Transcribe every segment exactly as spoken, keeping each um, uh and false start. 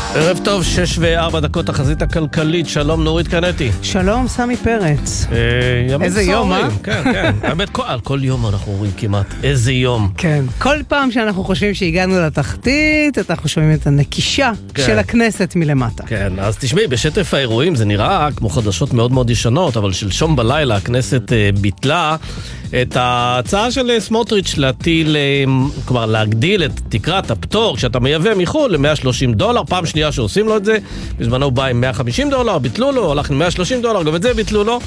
ערב טוב, שש וארבע דקות, החזית הכלכלית. שלום נורית קנטי. שלום סמי פרץ. איזה יום, אה? כן, כן. האמת, על כל יום אנחנו רואים כמעט. איזה יום. כן. כל פעם שאנחנו חושבים שהגענו לתחתית, אנחנו שומעים את הנקישה של הכנסת מלמטה. כן, אז תשמעי, בשטף האירועים זה נראה כמו חדשות מאוד מאוד ישנות, אבל שלשום בלילה הכנסת ביטלה את ההצעה של סמוטריץ' להטיל, כלומר להגדיל את תקרת הפטור כשאתה מייבא מחו"ל ל-מאה ושלושים דולר, פעם שנייה שעושים לו את זה, בזמנו הוא בא עם מאה וחמישים דולר, ביטלו לו, הולך עם מאה ושלושים דולר, גם את זה ביטלו לו,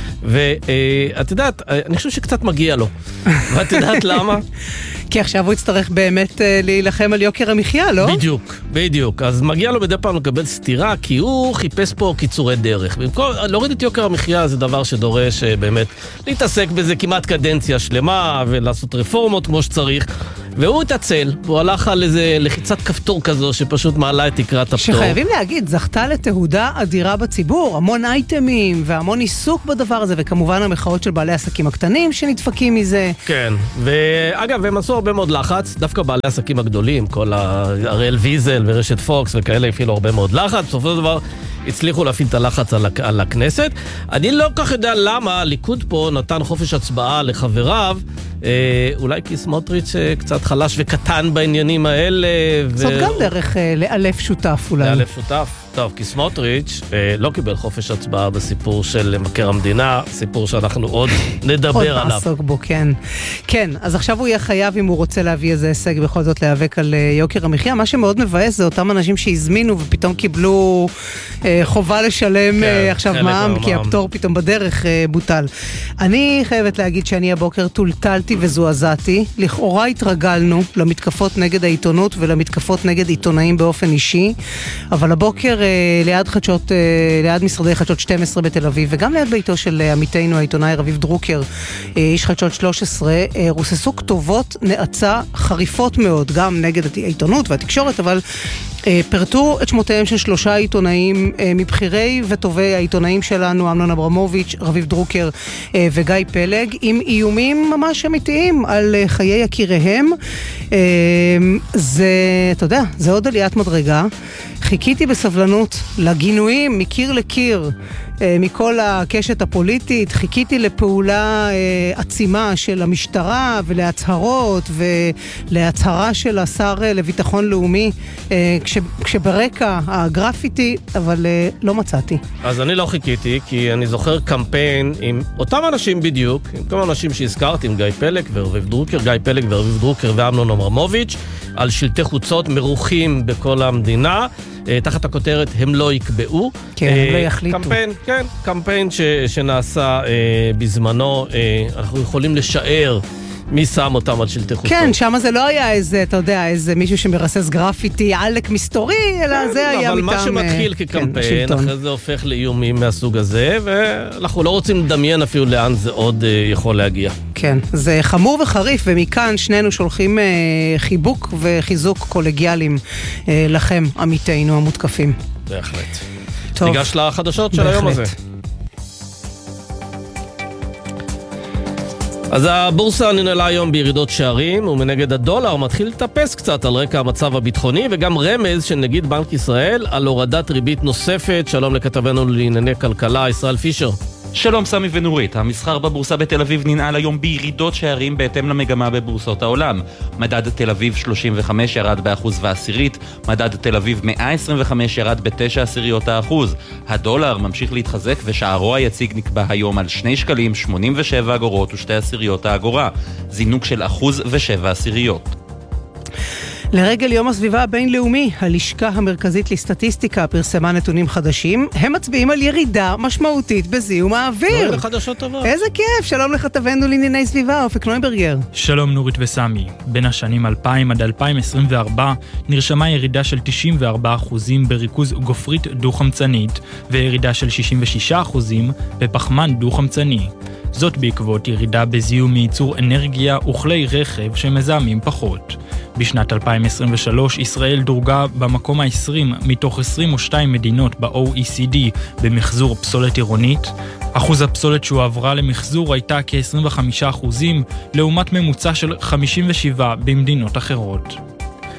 ואת יודעת, אני חושב שקצת מגיע לו, ואת יודעת למה? כי עכשיו הוא יצטרך באמת להילחם על יוקר המחיה, לא? בדיוק, בדיוק. אז מגיע לו מדי פעם לקבל סתירה, כי הוא חיפש פה קיצורי דרך. במקום, להוריד את יוקר המחיה זה דבר שדורש באמת להתעסק בזה כמעט קדנציה שלמה, ולעשות רפורמות כמו שצריך. והוא התעצל, והוא הלך על איזה לחיצת כפתור כזו, שפשוט מעלה את תקרת הפטור. שחייבים להגיד, זכתה לתהודה אדירה בציבור, המון אייטמים, והמון עיסוק בדבר הזה, וכמובן המחאות של בעלי עסקים הקטנים שנדפקים מזה. כן, ואגב, הם עשו הרבה מאוד לחץ, דווקא בעלי עסקים הגדולים, כל הראל ויזל ורשת פוקס וכאלה, הפעילו הרבה מאוד לחץ, בסופו של דבר הצליחו להפעיל את הלחץ על, על הכנסת. אני לא כך יודע למה הליכוד פה נתן חופש הצבעה לחבריו, אה, אולי כי סמוטריץ' קצת חלש וקטן בעניינים האלה. זאת ו... גם דרך אה, לאלף שותף אולי. לאלף שותף. טוב, כי סמוטריץ' אה, לא קיבל חופש הצבעה בסיפור של מבקר המדינה, סיפור שאנחנו עוד נדבר עוד עליו. עוד נעסוק בו, כן. כן, אז עכשיו הוא יהיה חייב אם הוא רוצה להביא איזה הישג בכל זאת להיאבק על אה, יוקר המחיה. מה שמאוד מבאס זה אותם אנשים שהזמינו ופתאום קיבלו אה, חובה לשלם כן, אה, עכשיו מע"מ, כי הפטור פתאום בדרך אה, בוטל. אני חייבת להגיד שאני הבוקר טולטלתי וזועזעתי. לכאורה התרגלנו למתקפות נגד העיתונות ולמתקפות נגד עיתונאים באופן אישי, אבל הבוקר ליד חדשות, ליד משרדי חדשות שתים עשרה בתל אביב, וגם ליד ביתו של עמיתנו העיתונאי רביב דרוקר, איש חדשות שלוש עשרה, רוססו כתובות נאצה חריפות מאוד, גם נגד העיתונות והתקשורת, אבל פרטו את שמותיהם של שלושה עיתונאים מבחירי וטובי העיתונאים שלנו, אמנון אברמוביץ', רביב דרוקר וגיא פלג, עם איומים ממש אמיתיים על חיי יקיריהם. זה, אתה יודע, זה עוד עליית מדרגה. חיכיתי בסבלנות לגינויים מקיר לקיר מכל הקשת הפוליטית, חיכיתי לפעולה עצימה של המשטרה ולהצהרות ולהצהרה של השר לביטחון לאומי כש, כשברקע הגרפיטי, אבל לא מצאתי. אז אני לא חיכיתי, כי אני זוכר קמפיין עם אותם אנשים בדיוק, עם כמה אנשים שהזכרתי, עם גיא פלג ורביב דרוקר, גיא פלג ורביב דרוקר ואמנון אברמוביץ', על שלטי חוצות מרוחים בכל המדינה, תחת הכותרת הם לא יקבעו. כן, הם לא יחליטו. קמפיין, כן, קמפיין ש, שנעשה אה, בזמנו, אה, אנחנו יכולים לשער מי שם אותם על שלטי חוצות. כן, שם זה לא היה איזה, אתה יודע, איזה מישהו שמרסס גרפיטי, עלק מסתורי, אלא כן, זה היה אבל מטעם... אבל מה שמתחיל כקמפיין, כן, אחרי זה הופך לאיומים מהסוג הזה, ואנחנו לא רוצים לדמיין אפילו לאן זה עוד אה, יכול להגיע. כן, זה חמור וחריף, ומכאן שנינו שולחים אה, חיבוק וחיזוק קולגיאליים אה, לכם, עמיתינו המותקפים. בהחלט. טוב. ניגש לחדשות של בהחלט. היום הזה. אז הבורסה ננעלה היום בירידות שערים, ומנגד הדולר מתחיל לטפס קצת על רקע המצב הביטחוני, וגם רמז של נגיד בנק ישראל על הורדת ריבית נוספת. שלום לכתבנו לענייני כלכלה, ישראל פישר. שלום סמי ונורית, המסחר בבורסה בתל אביב ננעל היום בירידות שערים בהתאם למגמה בבורסות העולם. מדד תל אביב שלושים וחמש ירד באחוז ועשירית, מדד תל אביב מאה עשרים וחמש ירד בתשע עשיריות האחוז. הדולר ממשיך להתחזק ושערו היציג נקבע היום על שני שקלים שמונים ושבע אגורות ושתי עשיריות האגורה, זינוק של אחוז ושבע עשיריות. לרגל יום הסביבה הבינלאומי, הלשכה המרכזית לסטטיסטיקה פרסמה נתונים חדשים. הם מצביעים על ירידה משמעותית בזיהום האוויר. לא, חדשות טובות. איזה כיף, שלום לכתבנו לענייני סביבה, אופק נויברגר. שלום נורית וסמי. בין השנים אלפיים עד אלפיים עשרים וארבע נרשמה ירידה של תשעים וארבעה אחוזים בריכוז גופרית דו-חמצנית, וירידה של שישים ושישה אחוזים בפחמן דו-חמצני. זאת בעקבות ירידה בזיהום מייצור אנרגיה וכלי רכב שמזהמים פחות. בשנת אלפיים עשרים ושלוש ישראל דורגה במקום ה-עשרים מתוך עשרים ושתיים מדינות ב-או אי סי די במחזור פסולת עירונית. אחוז הפסולת שהועברה למחזור הייתה כ-עשרים וחמישה אחוזים לעומת ממוצע של חמישים ושבעה במדינות אחרות.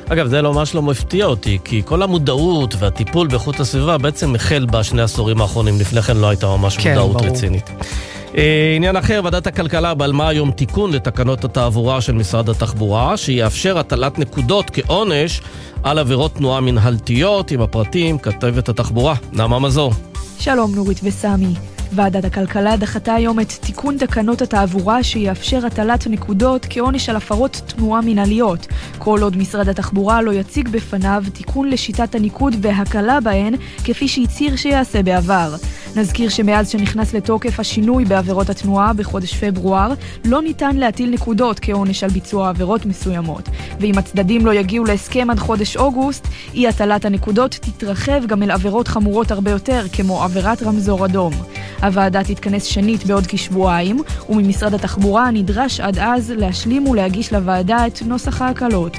אגב, זה לא ממש לא מפתיע אותי, כי כל המודעות והטיפול באיכות הסביבה בעצם החל בשני עשורים האחרונים, לפני כן לא הייתה ממש כן, מודעות ברור. רצינית. עניין אחר, ועדת הכלכלה בלמה היום תיקון לתקנות התעבורה של משרד התחבורה, שיאפשר הטלת נקודות כעונש על עבירות תנועה מנהלתיות. עם הפרטים, כתבת התחבורה, נעמה מזור. שלום נורית וסמי. ועדת הכלכלה דחתה היום את תיקון תקנות התעבורה שיאפשר הטלת נקודות כעונש על הפרות תנועה מנהליות. כל עוד משרד התחבורה לא יציג בפניו תיקון לשיטת הניקוד והקלה בהן, כפי שהצהיר שיעשה בעבר. נזכיר שמאז שנכנס לתוקף השינוי בעבירות התנועה בחודש פברואר, לא ניתן להטיל נקודות כעונש על ביצוע עבירות מסוימות. ואם הצדדים לא יגיעו להסכם עד חודש אוגוסט, אי הטלת הנקודות תתרחב גם אל עבירות חמורות הרבה יותר, כמו עבירת רמזור אדום. הוועדה תתכנס שנית בעוד כשבועיים, וממשרד התחבורה נדרש עד אז להשלים ולהגיש לוועדה את נוסח ההקלות.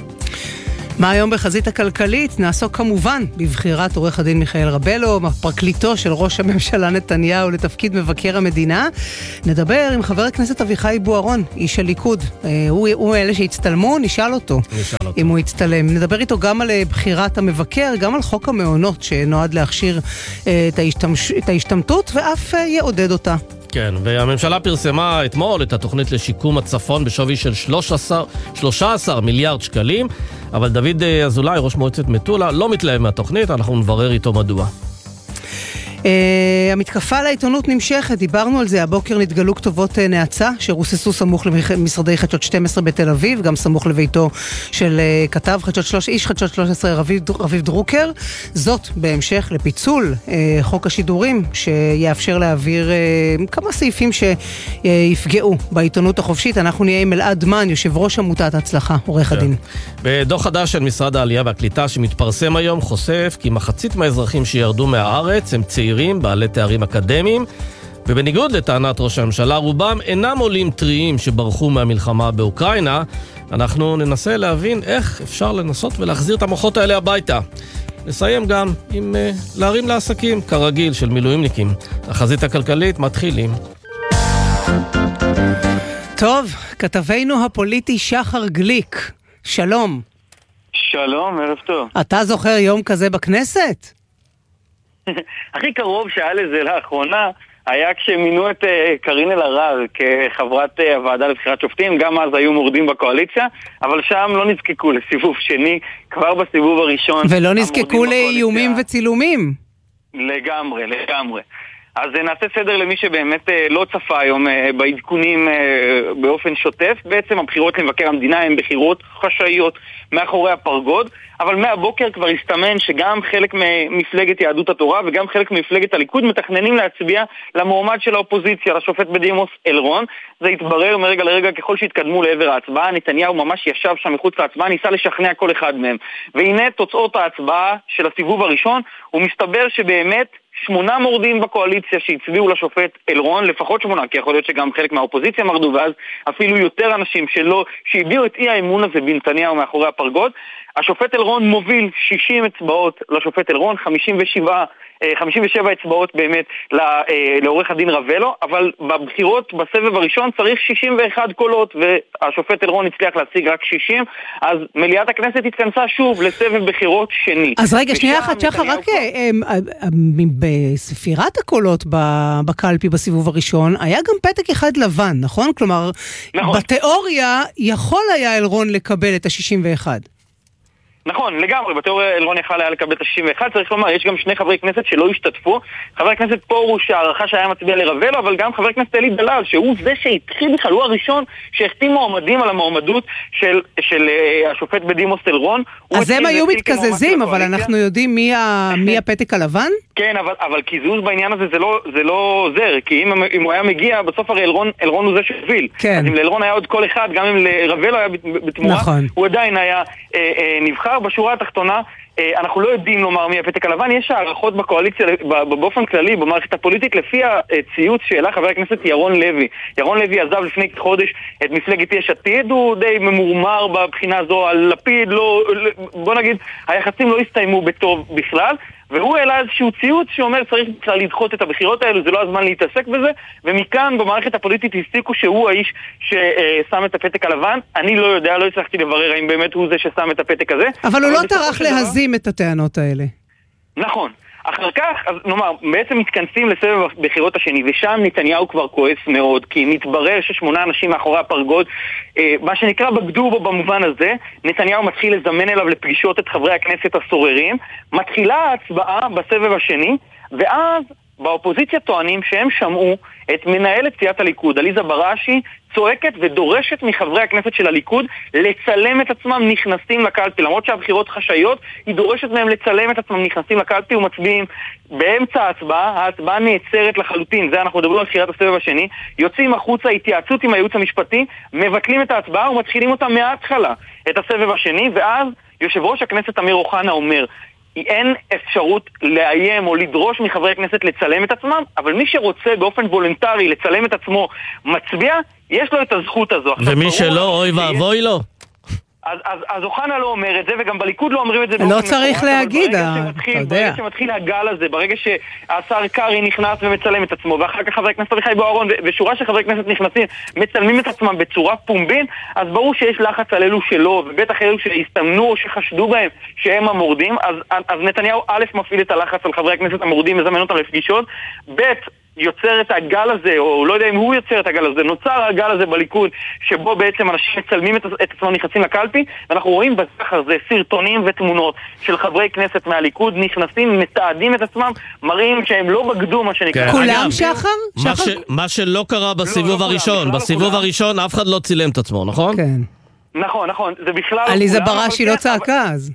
מה היום בחזית הכלכלית? נעסוק כמובן בבחירת עורך הדין מיכאל רבלו, פרקליטו של ראש הממשלה נתניהו לתפקיד מבקר המדינה. נדבר עם חבר הכנסת אביחי בוארון, איש הליכוד. הוא, הוא אלה שהצטלמו, נשאל אותו, נשאל אותו אם הוא יצטלם. נדבר איתו גם על בחירת המבקר, גם על חוק המעונות שנועד להכשיר את, ההשתמש, את ההשתמטות ואף יעודד אותה. כן, והממשלה פרסמה אתמול את התוכנית לשיקום הצפון בשווי של שלושה עשר מיליארד שקלים, אבל דוד אזולאי, ראש מועצת מטולה, לא מתלהב מהתוכנית, אנחנו נברר איתו מדוע. Uh, המתקפה לעיתונות נמשכת, דיברנו על זה, הבוקר נתגלו כתובות uh, נאצה שרוססו סמוך למשרדי חדשות שתים עשרה בתל אביב, גם סמוך לביתו של uh, כתב חדשות שלוש, איש חדשות שלוש עשרה רביב, רביב דרוקר. זאת בהמשך לפיצול uh, חוק השידורים שיאפשר להעביר uh, כמה סעיפים שיפגעו בעיתונות החופשית. אנחנו נהיה עם אלעד מן, יושב ראש עמותת הצלחה, עורך הדין. בדוח חדש של משרד העלייה והקליטה שמתפרסם היום חושף כי מחצית מהאזרחים שירדו מהארץ הם צעירים בעלי תארים אקדמיים, ובניגוד לטענת ראש הממשלה, רובם אינם עולים טריים שברחו מהמלחמה באוקראינה. אנחנו ננסה להבין איך אפשר לנסות ולהחזיר את המוחות האלה הביתה. נסיים גם עם uh, להרים לעסקים, כרגיל, של מילואימניקים. החזית הכלכלית מתחילים. טוב, כתבנו הפוליטי שחר גליק, שלום. שלום, ערב טוב. אתה זוכר יום כזה בכנסת? הכי קרוב שהיה לזה לאחרונה היה כשמינו את קרין אלהרר כחברת הוועדה לבחירת שופטים. גם אז היו מורדים בקואליציה, אבל שם לא נזקקו לסיבוב שני, כבר בסיבוב הראשון. ולא נזקקו לאיומים וצילומים. לגמרי, לגמרי. אז נעשה סדר למי שבאמת לא צפה היום בעדכונים באופן שוטף. בעצם הבחירות למבקר המדינה הן בחירות חשאיות מאחורי הפרגוד, אבל מהבוקר כבר הסתמן שגם חלק ממפלגת יהדות התורה וגם חלק ממפלגת הליכוד מתכננים להצביע למועמד של האופוזיציה, לשופט בדימוס אלרון. זה התברר מרגע לרגע ככל שהתקדמו לעבר ההצבעה. נתניהו ממש ישב שם מחוץ להצבעה, ניסה לשכנע כל אחד מהם. והנה תוצאות ההצבעה של הסיבוב הראשון, ומסתבר שבאמת שמונה מורדים בקואליציה שהצביעו לשופט אלרון, לפחות שמונה, כי יכול להיות שגם חלק מהאופוזיציה מרדו, ואז אפילו יותר אנשים שלא, שהביאו את אי האמון הזה בנתניהו מאחורי הפרגוד. השופט אלרון מוביל שישים אצבעות לשופט אלרון, חמישים ושבע אצבעות באמת לעורך הדין רבלו, אבל בבחירות בסבב הראשון צריך שישים ואחד קולות, והשופט אלרון הצליח להשיג רק שישים, אז מליאת הכנסת התכנסה שוב לסבב בחירות שני. אז רגע, שנייה אחת, שחר, רק בספירת הקולות בקלפי בסיבוב הראשון, היה גם פתק אחד לבן, נכון? כלומר, בתיאוריה יכול היה אלרון לקבל את ה-שישים ואחת. נכון, לגמרי, בתיאוריה אלרון יכל היה לקבל את ה-שישים ואחת, צריך לומר, יש גם שני חברי כנסת שלא השתתפו, חבר הכנסת פורוש שהערכה שהיה מצביע לרבלו, אבל גם חבר הכנסת אלי דלל, שהוא זה שהתחיל בכלל, הוא הראשון שהחתים מועמדים על המועמדות של, של uh, השופט בדימוס אלרון. אז הם היו מתקזזים, אבל אנחנו יודעים מי, ה... מי הפתק הלבן? כן, אבל, אבל קיזוז בעניין הזה זה לא, זה לא עוזר, כי אם, אם הוא היה מגיע, בסוף הרי אלרון, אלרון הוא זה שהוביל. כן. אז אם לאלרון היה עוד כל אחד, גם אם לרבלו היה בתמורה, נכון. הוא עדיין היה אה, אה, נבחר. בשורה התחתונה, אנחנו לא יודעים לומר מי הפתק הלבן. יש הערכות בקואליציה באופן כללי, במערכת הפוליטית, לפי הציוץ שאלה חבר הכנסת ירון לוי. ירון לוי עזב לפני חודש את מפלגת יש עתיד, הוא די ממורמר בבחינה הזו על לפיד, לא, בוא נגיד, היחסים לא הסתיימו בטוב בכלל, והוא העלה איזשהו ציוץ שאומר צריך לדחות את הבחירות האלו, זה לא הזמן להתעסק בזה, ומכאן במערכת הפוליטית הסתיקו שהוא האיש ששם את הפתק הלבן. אני לא יודע, לא הצלחתי לברר האם באמת הוא זה ששם את הפתק הזה. אבל הוא לא טרח להזים את הטענות האלה. נכון. אחר כך, אז נאמר, בעצם מתכנסים לסבב הבחירות השני, ושם נתניהו כבר כועס מאוד, כי מתברר ששמונה אנשים מאחורי הפרגוד, אה, מה שנקרא בגדו בו במובן הזה, נתניהו מתחיל לזמן אליו לפגישות את חברי הכנסת הסוררים, מתחילה ההצבעה בסבב השני, ואז באופוזיציה טוענים שהם שמעו את מנהלת סיעת הליכוד, עליזה בראשי, צועקת ודורשת מחברי הכנסת של הליכוד לצלם את עצמם נכנסים לקלפי. למרות שהבחירות חשאיות, היא דורשת מהם לצלם את עצמם נכנסים לקלפי ומצביעים. באמצע ההצבעה, ההצבעה נעצרת לחלוטין. זה אנחנו מדברים על תחילת הסבב השני. יוצאים החוצה, התייעצות עם הייעוץ המשפטי, מבטלים את ההצבעה ומתחילים אותה מההתחלה, את הסבב השני, ואז יושב ראש הכנסת אמיר אוחנה אומר, אין אפשרות לאיים או לדרוש מחברי הכנסת לצלם את עצמם, אבל מי שרוצה באופן וולונטרי לצלם את עצמו מצביע, יש לו את הזכות הזו. ומי שלא, אוי ואבוי לו. אז, אז, אז אוחנה לא אומר את זה, וגם בליכוד לא אומרים את זה. לא צריך מפורט, להגיד, אתה יודע. ברגע שמתחיל הגל הזה, ברגע שהשר קרי נכנס ומצלם את עצמו, ואחר כך חברי כנסת אביחי בוארון ושורה של חברי כנסת נכנסים, מצלמים את עצמם בצורה פומבית, אז ברור שיש לחץ על אלו שלא, ובטח אלו שהסתמנו או שחשדו בהם שהם המורדים, אז, אז נתניהו א' מפעיל את הלחץ על חברי הכנסת המורדים, מזמן אותם לפגישות, ב' יוצר את הגל הזה, או לא יודע אם הוא יוצר את הגל הזה, נוצר הגל הזה בליכוד, שבו בעצם אנשים מצלמים את, את עצמם נכנסים לקלפי, ואנחנו רואים בזכר זה סרטונים ותמונות של חברי כנסת מהליכוד, נכנסים, מתעדים את עצמם, מראים שהם לא בגדו מה שנקרא. כולם שחר? מה, ש, מה שלא קרה בסיבוב הראשון, בסיבוב הראשון אף אחד לא צילם את עצמו, נכון? כן. נכון, נכון, זה בכלל... עליזה בראשי לא צעקה אז.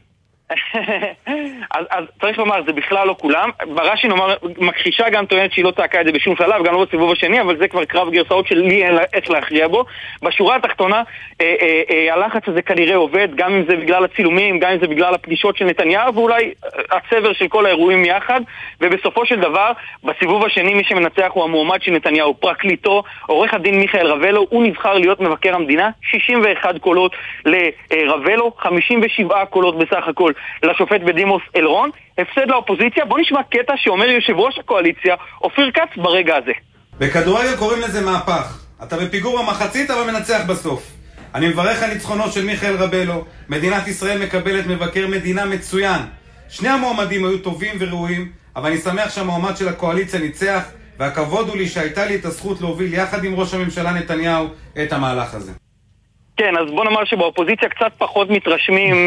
אז, אז צריך לומר, זה בכלל לא כולם. בראשי נאמר, מכחישה גם טוענת שהיא לא צעקה את זה בשום שלב, גם לא בסיבוב השני, אבל זה כבר קרב גרסאות של לי אין איך להכריע בו. בשורה התחתונה, אה, אה, אה, הלחץ הזה כנראה עובד, גם אם זה בגלל הצילומים, גם אם זה בגלל הפגישות של נתניהו, ואולי הצבר של כל האירועים יחד, ובסופו של דבר, בסיבוב השני מי שמנצח הוא המועמד של נתניהו, פרקליטו, עורך הדין מיכאל רבלו, הוא נבחר להיות מבקר המדינה, שישים ואחד קולות לרבלו, חמישים ושבעה קולות בסך הכל לשופט בדימוס אלרון, הפסד לאופוזיציה. בוא נשמע קטע שאומר יושב ראש הקואליציה אופיר כץ ברגע הזה. בכדורגל קוראים לזה מהפך. אתה בפיגור במחצית אבל מנצח בסוף. אני מברך על ניצחונו של מיכאל רבלו. מדינת ישראל מקבלת מבקר מדינה מצוין. שני המועמדים היו טובים וראויים, אבל אני שמח שהמועמד של הקואליציה ניצח, והכבוד הוא לי שהייתה לי את הזכות להוביל יחד עם ראש הממשלה נתניהו את המהלך הזה. כן, אז בוא נאמר שבאופוזיציה קצת פחות מתרשמים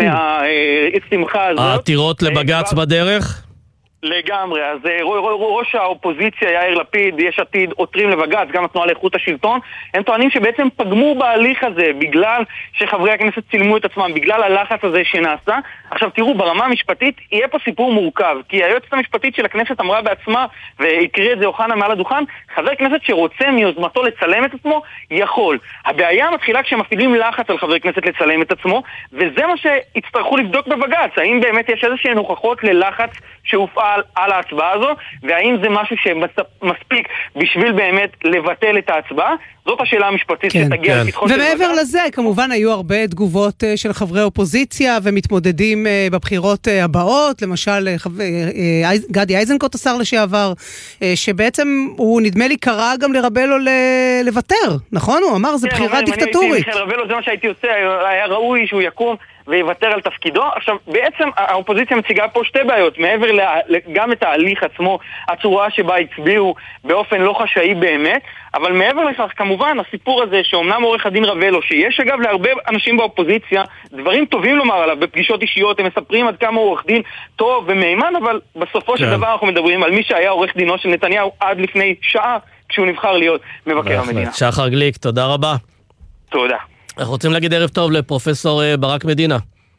מהשמחה הזאת. העתירות לבג"ץ בדרך? לגמרי, אז ראש האופוזיציה יאיר לפיד, יש עתיד, עותרים לבג"ץ, גם התנועה לאיכות השלטון, הם טוענים שבעצם פגמו בהליך הזה בגלל שחברי הכנסת צילמו את עצמם, בגלל הלחץ הזה שנעשה. עכשיו תראו, ברמה המשפטית יהיה פה סיפור מורכב, כי היועצת המשפטית של הכנסת אמרה בעצמה, והקריא את זה אוחנה מעל הדוכן, חבר כנסת שרוצה מיוזמתו לצלם את עצמו, יכול. הבעיה מתחילה כשמפעילים לחץ על חבר כנסת לצלם את עצמו, וזה מה שהצטרכו לבדוק בבג"ץ, האם באמת יש איזושהי נוכחות ללחץ שהופעל על ההצבעה הזו, והאם זה משהו שמספיק בשביל באמת לבטל את ההצבעה. זאת השאלה המשפטית כן, שתגיע כן. לפתחו של בג"ץ. ומעבר לזה, כמובן היו הרבה תגובות של חברי אופוזיציה ומתמודדים בבחירות הבאות, למשל גדי איזנקוט השר לשעבר, שבעצם הוא נדמה לי קרא גם לרבלו לוותר, נכון? הוא אמר, זה כן, בחירה אומר, דיקטטורית. אני רבלו, זה מה שהייתי עושה, היה ראוי שהוא יקום ויוותר על תפקידו. עכשיו, בעצם האופוזיציה מציגה פה שתי בעיות, מעבר לה, גם את ההליך עצמו, הצורה שבה הצביעו באופן לא חשאי באמת, אבל מעבר לכך, כמובן, הסיפור הזה שאומנם עורך הדין רבלו, שיש אגב להרבה אנשים באופוזיציה, דברים טובים לומר עליו, בפגישות אישיות, הם מספרים עד כמה הוא עורך דין טוב ומהימן, אבל בסופו של דבר אנחנו מדברים על מי שהיה עורך דינו של נתניהו עד לפני שעה, כשהוא נבחר להיות מבקר המדינה. שחר גליק, תודה רבה. תודה. אנחנו רוצים להגיד ערב טוב לפרופסור ברק מדינה.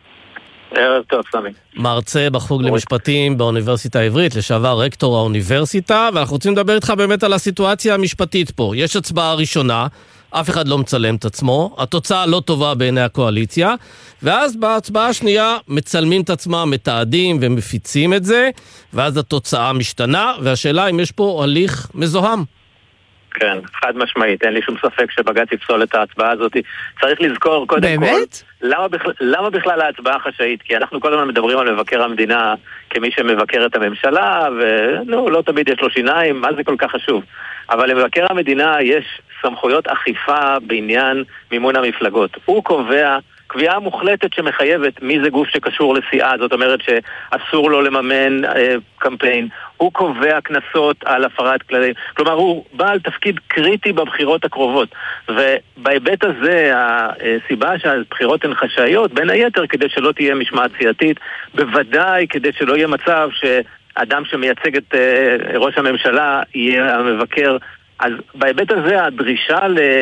ערב טוב, סמי. מרצה בחוג למשפטים באוניברסיטה העברית, לשעבר רקטור האוניברסיטה, ואנחנו רוצים לדבר איתך באמת על הסיטואציה המשפטית פה. יש הצבעה ראשונה, אף אחד לא מצלם את עצמו, התוצאה לא טובה בעיני הקואליציה, ואז בהצבעה השנייה מצלמים את עצמם, מתעדים ומפיצים את זה, ואז התוצאה משתנה, והשאלה אם יש פה הליך מזוהם. כן, חד משמעית, אין לי שום ספק שבג"ץ יפסול את ההצבעה הזאת. צריך לזכור קודם באמת? כל, למה בכלל, למה בכלל ההצבעה חשאית? כי אנחנו כל הזמן מדברים על מבקר המדינה כמי שמבקר את הממשלה, ונו, לא תמיד יש לו שיניים, מה זה כל כך חשוב? אבל למבקר המדינה יש סמכויות אכיפה בעניין מימון המפלגות. הוא קובע קביעה מוחלטת שמחייבת מי זה גוף שקשור לסיעה, זאת אומרת שאסור לו לממן אה, קמפיין. הוא קובע כנסות על הפרת כללים. כלומר, הוא בעל תפקיד קריטי בבחירות הקרובות. ובהיבט הזה, הסיבה שהבחירות הן חשאיות, בין היתר, כדי שלא תהיה משמעת סיעתית, בוודאי כדי שלא יהיה מצב שאדם שמייצג את אה, ראש הממשלה יהיה המבקר. אז בהיבט הזה, הדרישה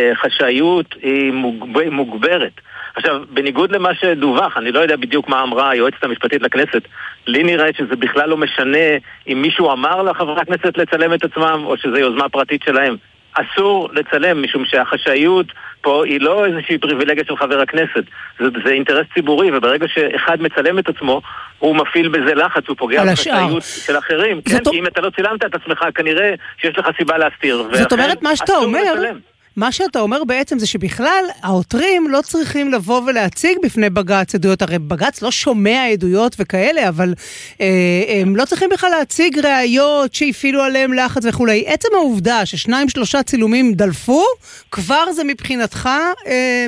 לחשאיות היא מוגברת. עכשיו, בניגוד למה שדווח, אני לא יודע בדיוק מה אמרה היועצת המשפטית לכנסת, לי נראה שזה בכלל לא משנה אם מישהו אמר לחברי הכנסת לצלם את עצמם, או שזה יוזמה פרטית שלהם. אסור לצלם, משום שהחשאיות פה היא לא איזושהי פריבילגיה של חבר הכנסת. זה, זה אינטרס ציבורי, וברגע שאחד מצלם את עצמו, הוא מפעיל בזה לחץ, הוא פוגע בחשאיות של אחרים. כן? זאת... כי אם אתה לא צילמת את עצמך, כנראה שיש לך סיבה להסתיר. זאת אומרת, מה שאתה אומר... מה שאתה אומר בעצם זה שבכלל העותרים לא צריכים לבוא ולהציג בפני בג"ץ עדויות, הרי בג"ץ לא שומע עדויות וכאלה, אבל אה, הם לא צריכים בכלל להציג ראיות שהפעילו עליהם לחץ וכולי. עצם העובדה ששניים שלושה צילומים דלפו, כבר זה מבחינתך אה,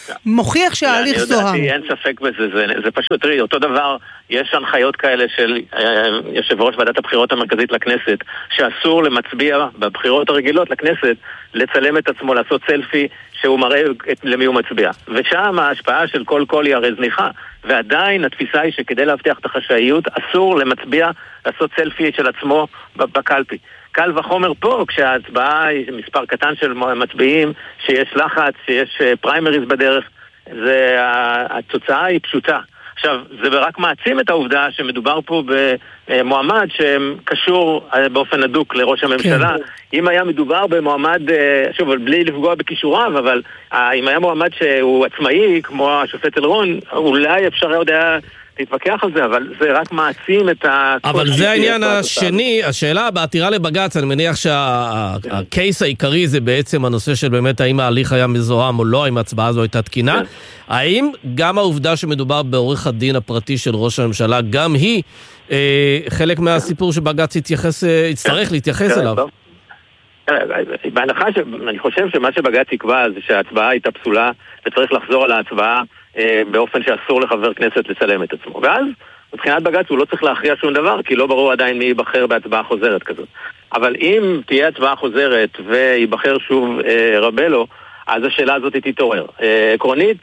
מוכיח שההליך זוהם. אני יודעתי, אין ספק בזה, זה, זה פשוט, תראי, אותו דבר, יש הנחיות כאלה של אה, יושב ראש ועדת הבחירות המרכזית לכנסת, שאסור למצביע בבחירות הרגילות לכנסת, לצלם את עצמו, לעשות סלפי שהוא מראה למי הוא מצביע. ושם ההשפעה של כל קול היא הרי זניחה. ועדיין התפיסה היא שכדי להבטיח את החשאיות, אסור למצביע לעשות סלפי של עצמו בקלפי. קל וחומר פה, כשההצבעה היא מספר קטן של מצביעים, שיש לחץ, שיש פריימריז בדרך, זה, התוצאה היא פשוטה. עכשיו, זה רק מעצים את העובדה שמדובר פה במועמד שקשור באופן הדוק לראש הממשלה. כן. אם היה מדובר במועמד, שוב, בלי לפגוע בכישוריו, אבל אם היה מועמד שהוא עצמאי, כמו השופט אלרון, אולי אפשר עוד היה להתווכח על זה, אבל זה רק מעצים את ה... אבל זה העניין השני, השאלה בעתירה לבג"ץ, אני מניח שהקייס העיקרי זה בעצם הנושא של באמת האם ההליך היה מזוהם או לא, האם ההצבעה הזו הייתה תקינה. האם גם העובדה שמדובר בעורך הדין הפרטי של ראש הממשלה, גם היא חלק מהסיפור שבג"ץ יצטרך להתייחס אליו? בהנחה שאני חושב שמה שבג"ץ יקבע זה שההצבעה הייתה פסולה וצריך לחזור על ההצבעה באופן שאסור לחבר כנסת לצלם את עצמו. ואז, מבחינת בג"ץ הוא לא צריך להכריע שום דבר, כי לא ברור עדיין מי ייבחר בהצבעה חוזרת כזאת. אבל אם תהיה הצבעה חוזרת ויבחר שוב אה, רבלו, אז השאלה הזאת תתעורר. אה, עקרונית,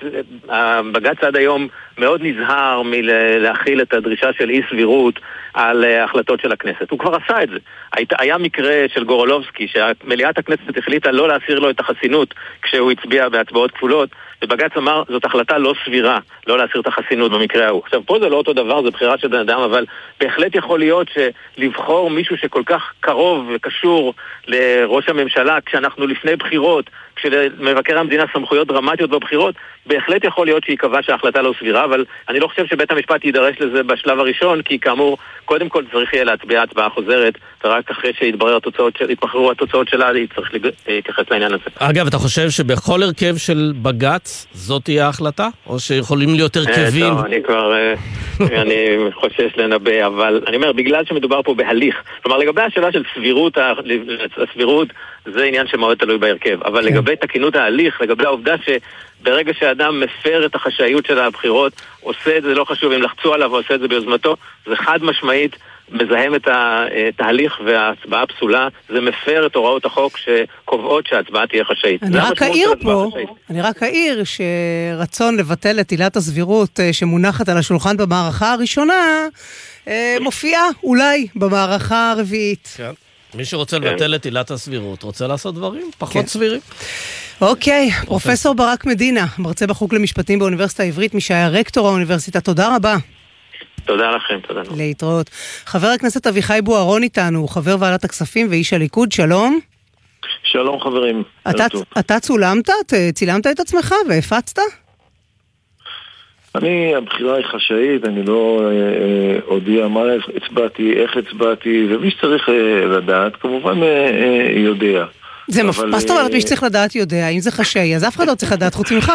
בג"ץ עד היום מאוד נזהר מלהכיל את הדרישה של אי סבירות על אה, החלטות של הכנסת. הוא כבר עשה את זה. היה, היה מקרה של גורולובסקי, שמליאת הכנסת החליטה לא להסיר לו את החסינות כשהוא הצביע בהצבעות כפולות, ובג"ץ אמר, זאת החלטה לא סבירה, לא להסיר את החסינות במקרה ההוא. עכשיו, פה זה לא אותו דבר, זה בחירה של בן אדם, אבל בהחלט יכול להיות שלבחור מישהו שכל כך קרוב וקשור לראש הממשלה, כשאנחנו לפני בחירות, כשלמבקר המדינה סמכויות דרמטיות בבחירות, בהחלט יכול להיות שיקבע שההחלטה לא סבירה, אבל אני לא חושב שבית המשפט יידרש לזה בשלב הראשון, כי כאמור, קודם כל צריך יהיה להצביע הצבעה חוזרת, ורק אחרי שיתברר התוצאות, יתבחרו התוצאות שלה, צריך להתייחס לעניין הזה. אגב, אתה חושב שבכל הרכב של בג"ץ זאת תהיה ההחלטה? או שיכולים להיות הרכבים? טוב, אני כבר, אני חושש לנבא, אבל אני אומר, בגלל שמדובר פה בהליך, כלומר, לגבי השאלה של סבירות, הסבירות, זה עניין שמאוד תלוי בהרכב, אבל לגבי תקינות ההליך, לגבי העובדה שברגע שאדם מפר את החשאיות של הבחירות, עושה את זה, לא חשוב אם לחצו עליו, עושה את זה ביוזמתו, זה חד משמעית מזהם את התהליך וההצבעה פסולה, זה מפר את הוראות החוק שקובעות שההצבעה תהיה חשאית. אני רק אעיר פה, אני רק אעיר שרצון לבטל את עילת הסבירות שמונחת על השולחן במערכה הראשונה, מופיעה אולי במערכה הרביעית. כן. מי שרוצה לבטל את עילת הסבירות, רוצה לעשות דברים פחות סבירים. אוקיי, פרופסור ברק מדינה, מרצה בחוג למשפטים באוניברסיטה העברית, מי שהיה רקטור האוניברסיטה, תודה רבה. תודה לכם, תודה. להתראות. חבר הכנסת אביחי בוארון איתנו, חבר ועדת הכספים ואיש הליכוד, שלום. שלום חברים. אתה, אתה צולמת? צילמת את עצמך והפצת? אני, הבחירה היא חשאית, אני לא אה, הודיע מה הצבעתי, איך הצבעתי, ומי שצריך אה, לדעת, כמובן אה, אה, יודע. זה מה זאת אומרת, מי שצריך לדעת יודע, אם זה חשאי, אז אף אחד לא צריך לדעת חוץ ממך.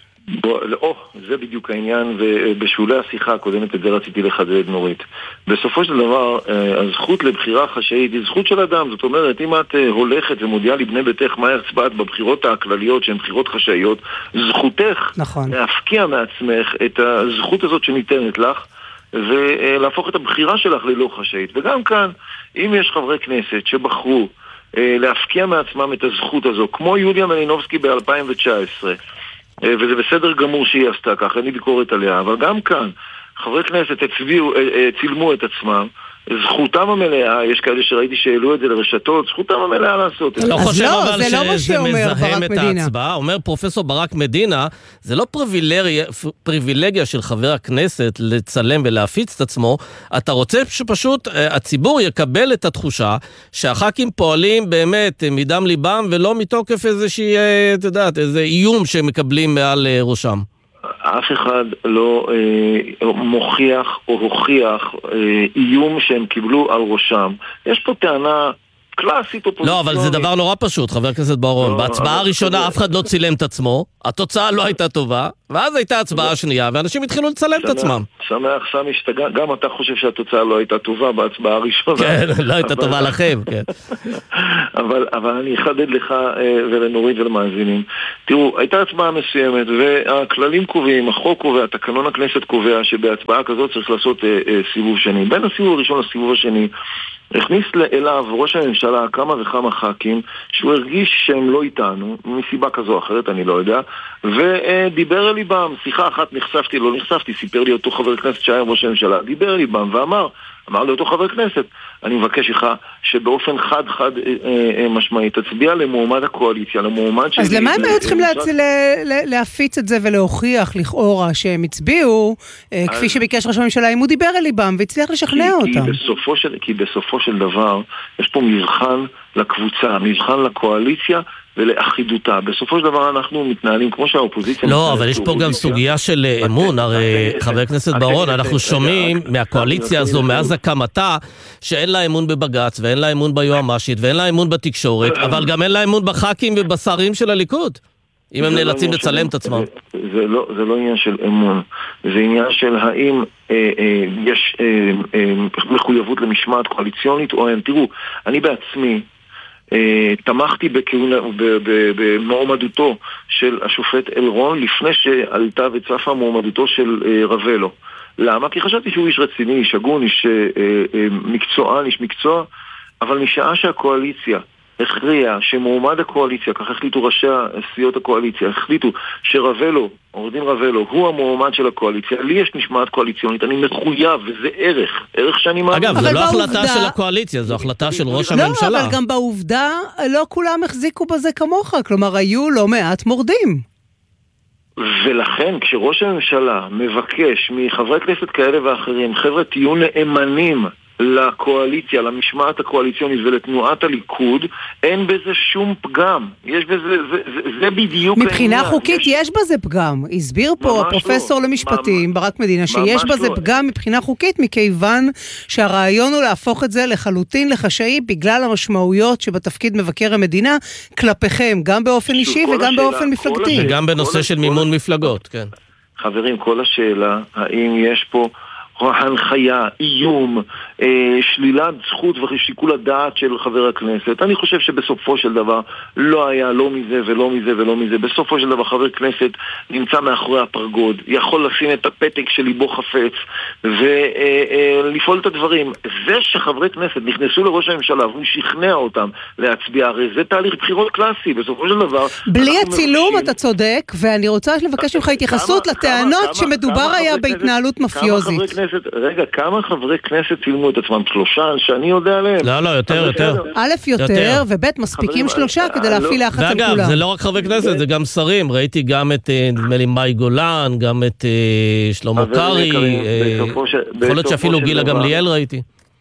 או, זה בדיוק העניין, ובשולי השיחה הקודמת את זה רציתי לחדד נורית. בסופו של דבר, הזכות לבחירה חשאית היא זכות של אדם. זאת אומרת, אם את הולכת ומודיעה לבני ביתך מה הצבעת בבחירות הכלליות שהן בחירות חשאיות, זכותך נכון. להפקיע מעצמך את הזכות הזאת שניתנת לך ולהפוך את הבחירה שלך ללא חשאית. וגם כאן, אם יש חברי כנסת שבחרו להפקיע מעצמם את הזכות הזו, כמו יוליה מלינובסקי ב-אלפיים תשע עשרה, וזה בסדר גמור שהיא עשתה כך, אין לי ביקורת עליה, אבל גם כאן חברי כנסת הצביעו, צילמו את עצמם, זכותם המלאה, יש כאלה שראיתי שהעלו את זה לרשתות, זכותם המלאה לעשות את זה. לא חושב אבל שזה מזהם את ההצבעה, אומר פרופסור ברק מדינה, זה לא פריבילגיה של חבר הכנסת לצלם ולהפיץ את עצמו, אתה רוצה שפשוט הציבור יקבל את התחושה שהח"כים פועלים באמת מדם ליבם ולא מתוקף איזושהי, אתה יודעת, איזה איום שהם מקבלים מעל ראשם. אף אחד לא אה, מוכיח או הוכיח אה, איום שהם קיבלו על ראשם. יש פה טענה קלאסית אופוזיציונית. לא, אבל זה דבר נורא פשוט, חבר הכנסת ברון. לא, בהצבעה הראשונה אף אחד לא צילם את עצמו, התוצאה לא הייתה טובה, ואז הייתה הצבעה שנייה, ואנשים התחילו לצלם את עצמם. שמח, סמי, גם אתה חושב שהתוצאה לא הייתה טובה בהצבעה הראשונה. כן, לא הייתה טובה לכם, כן. אבל, אבל אני אחדד לך ולנורית ולמאזינים. תראו, הייתה הצבעה מסוימת, והכללים קובעים, החוק קובע, תקנון הכנסת קובע, שבהצבעה כזאת צריך לעשות סיבוב שני. בין הסיבוב הראשון לסיבוב השני, הכניס אליו ראש הממשלה כמה וכמה ח"כים שהוא הרגיש שהם לא איתנו מסיבה כזו או אחרת, אני לא יודע, ודיבר אל ליבם. שיחה אחת נחשפתי, לא נחשפתי, סיפר לי אותו חבר כנסת שהיה ראש הממשלה, דיבר אל ליבם ואמר, אמר לאותו חבר כנסת, אני מבקש לך שבאופן חד חד משמעי תצביע למועמד הקואליציה, למועמד אז למה הם היו צריכים להפיץ את זה ולהוכיח לכאורה שהם הצביעו, כפי שביקש ראש הממשלה, אם הוא דיבר אל ליבם והצליח לשכנע אותם? כי בסופו של דבר יש פה מבחן לקבוצה, מבחן לקואליציה ולאחידותה. בסופו של דבר אנחנו מתנהלים כמו שהאופוזיציה... לא, אבל יש פה גם סוגיה של אמון. הרי חבר הכנסת ברון, אנחנו שומעים מהקואליציה הזו, מאז הקמתה, שאין לה אמון בבג"ץ, ואין לה אמון ביועמ"שית, ואין לה אמון בתקשורת, אבל גם אין לה אמון בח"כים ובשרים של הליכוד, אם הם נאלצים לצלם את עצמם. זה לא עניין של אמון, זה עניין של האם יש מחויבות למשמעת קואליציונית או אין. תראו, אני בעצמי תמכתי במועמדותו של השופט אלרון לפני שעלתה וצפה מועמדותו של רבלו. למה? כי חשבתי שהוא איש רציני, איש הגון, איש מקצוען, איש מקצוע, אבל משעה שהקואליציה הכריע שמועמד הקואליציה, כך החליטו ראשי סיעות הקואליציה, החליטו שרבלו, עורך דין רבלו, הוא המועמד של הקואליציה, לי יש משמעת קואליציונית, אני מחויב, וזה ערך, ערך שאני מאמין. אגב, זו לא החלטה של הקואליציה, זו החלטה של ראש הממשלה. לא, אבל גם בעובדה, לא כולם החזיקו בזה כמוך, כלומר, היו לא מעט מורדים. ולכן, כשראש הממשלה מבקש מחברי כנסת כאלה ואחרים, חבר'ה, תהיו נאמנים לקואליציה, למשמעת הקואליציונית ולתנועת הליכוד, אין בזה שום פגם. יש בזה, זה, זה, זה בדיוק... מבחינה חוקית יש... יש בזה פגם. הסביר פה הפרופסור לא. למשפטים, ממש, ברק מדינה, שיש בזה לא. פגם מבחינה חוקית, מכיוון שהרעיון הוא להפוך את זה לחלוטין לחשאי, בגלל המשמעויות שבתפקיד מבקר המדינה, כלפיכם, גם באופן אישי וגם השאלה, באופן מפלגתי. וגם בנושא של מימון מפלגות, כן. חברים, כל השאלה, האם יש פה הנחיה, איום, אה, שלילת זכות ושיקול הדעת של חבר הכנסת. אני חושב שבסופו של דבר לא היה לא מזה ולא מזה ולא מזה. בסופו של דבר חבר כנסת נמצא מאחורי הפרגוד, יכול לשים את הפתק של ליבו חפץ ולפעול אה, אה, את הדברים. זה שחברי כנסת נכנסו לראש הממשלה והוא שכנע אותם להצביע, הרי זה תהליך בחירות קלאסי. בסופו של דבר... בלי הצילום מבקשים... אתה צודק, ואני רוצה לבקש ממך התייחסות לטענות שמדובר היה בהתנהלות מפיוזית. רגע, כמה חברי כנסת צילמו את עצמם? שלושה, שאני יודע עליהם. לא, לא, יותר, יותר. א', יותר, וב', מספיקים שלושה כדי להפעיל לחץ על כולם. ואגב, זה לא רק חברי כנסת, זה גם שרים. ראיתי גם את, נדמה לי, מאי גולן, גם את שלמה קרעי, יכול להיות שאפילו גילה גמליאל ראיתי.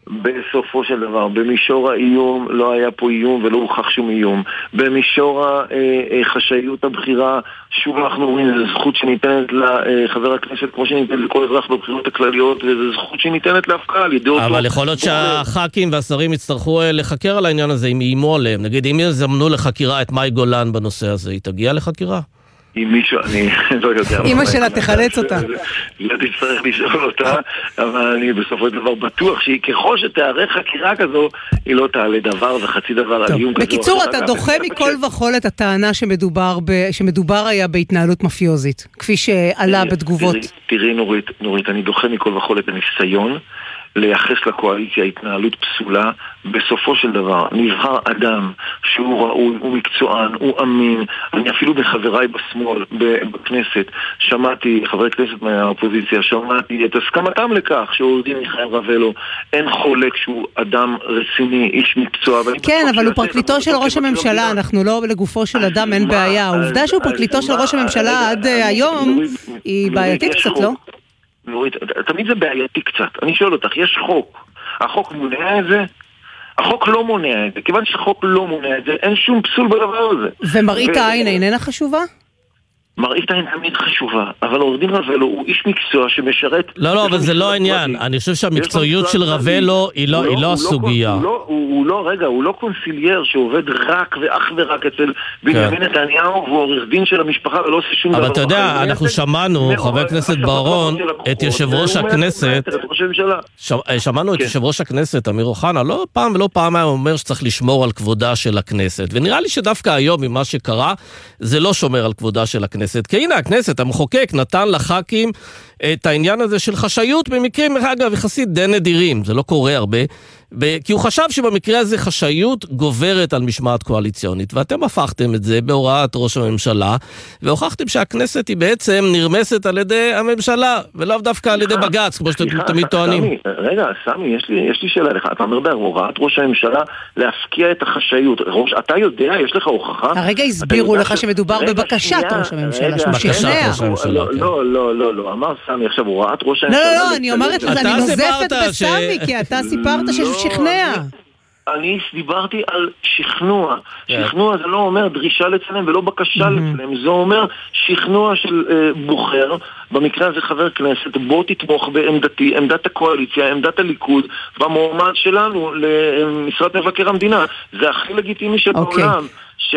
בסופו של דבר, במישור האיום לא היה פה איום ולא הוכח שום איום. במישור החשאיות הבחירה, שוב אנחנו רואים, זו זכות שניתנת לחבר הכנסת כמו שניתנת לכל אזרח בבחירות הכלליות, וזו זכות שניתנת להפקעה על ידי אותו. אבל יכול להיות שהח"כים והשרים יצטרכו לחקר על העניין הזה אם איימו עליהם. נגיד, אם יזמנו לחקירה את מאי גולן בנושא הזה, היא תגיע לחקירה? אם מישהו, אני לא יודע. אמא שלה תחלץ אותה. לא תצטרך לשאול אותה, אבל אני בסופו של דבר בטוח שהיא ככל שתערך חקירה כזו, היא לא תעלה דבר וחצי דבר על איום כזו. בקיצור, אתה דוחה מכל וכל את הטענה שמדובר היה בהתנהלות מפיוזית, כפי שעלה בתגובות. תראי נורית, נורית, אני דוחה מכל וכל את הניסיון לייחס לקואליציה התנהלות פסולה. בסופו של דבר נבחר אדם שהוא ראוי, הוא מקצוען, הוא אמין. אני אפילו בחבריי בשמאל בכנסת שמעתי, חברי כנסת מהאופוזיציה, שמעתי את הסכמתם לכך שעורך דין מיכאל רבלו אין חולק שהוא אדם רציני, איש מקצוע. כן, אבל הוא פרקליטו של ראש הממשלה, אנחנו לא לגופו של אדם, אין בעיה. העובדה שהוא פרקליטו של ראש הממשלה עד היום היא בעייתית קצת, לא? נורית, תמיד זה בעייתי קצת. אני שואל אותך, יש חוק. החוק מונע את זה? החוק לא מונע את זה. כיוון שהחוק לא מונע את זה, אין שום פסול בדבר הזה. ומראית העין איננה חשובה? מראית העין תמיד חשובה, אבל עורך דין רבלו הוא איש מקצוע שמשרת... לא, לא, אבל זה לא העניין. אני חושב שהמקצועיות של רבלו היא לא הסוגיה. הוא לא, רגע, הוא לא קונסילייר שעובד רק ואך ורק אצל בנימין נתניהו, והוא עורך דין של המשפחה ולא עושה שום דבר. אבל אתה יודע, אנחנו שמענו, חבר הכנסת ברון, את יושב ראש הכנסת, שמענו את יושב ראש הכנסת, אמיר אוחנה, לא פעם ולא פעם היה אומר שצריך לשמור על כבודה של הכנסת, ונראה לי שדווקא היום, ממה שקרה, זה לא שומר על כבודה של הכנסת. כי הנה הכנסת, המחוקק נתן לח"כים את העניין הזה של חשאיות במקרים, אגב, יחסית די נדירים, זה לא קורה הרבה, כי הוא חשב שבמקרה הזה חשאיות גוברת על משמעת קואליציונית, ואתם הפכתם את זה בהוראת ראש הממשלה, והוכחתם שהכנסת היא בעצם נרמסת על ידי הממשלה, ולא דווקא על ידי בג"ץ, כמו שאתם תמיד טוענים. רגע, סמי, יש לי, יש לי שאלה לך, אתה אומר בהוראת ראש הממשלה להפקיע את החשאיות, אתה יודע, יש לך הוכחה? הרגע הסבירו לך שמדובר בבקשת ראש הממשלה, שהוא שכנע. לא, לא, לא, לא, אמר סמי עכשיו הוראת ראש הממשלה. לא, לא, אני אומרת, אני נוזפת בסמי, כי אתה סיפרת שהוא שכנע. אני דיברתי על שכנוע. שכנוע זה לא אומר דרישה לצלם ולא בקשה לצלם, זה אומר שכנוע של בוחר, במקרה הזה חבר כנסת, בוא תתמוך בעמדתי, עמדת הקואליציה, עמדת הליכוד, במועמד שלנו למשרד מבקר המדינה. זה הכי לגיטימי שבעולם.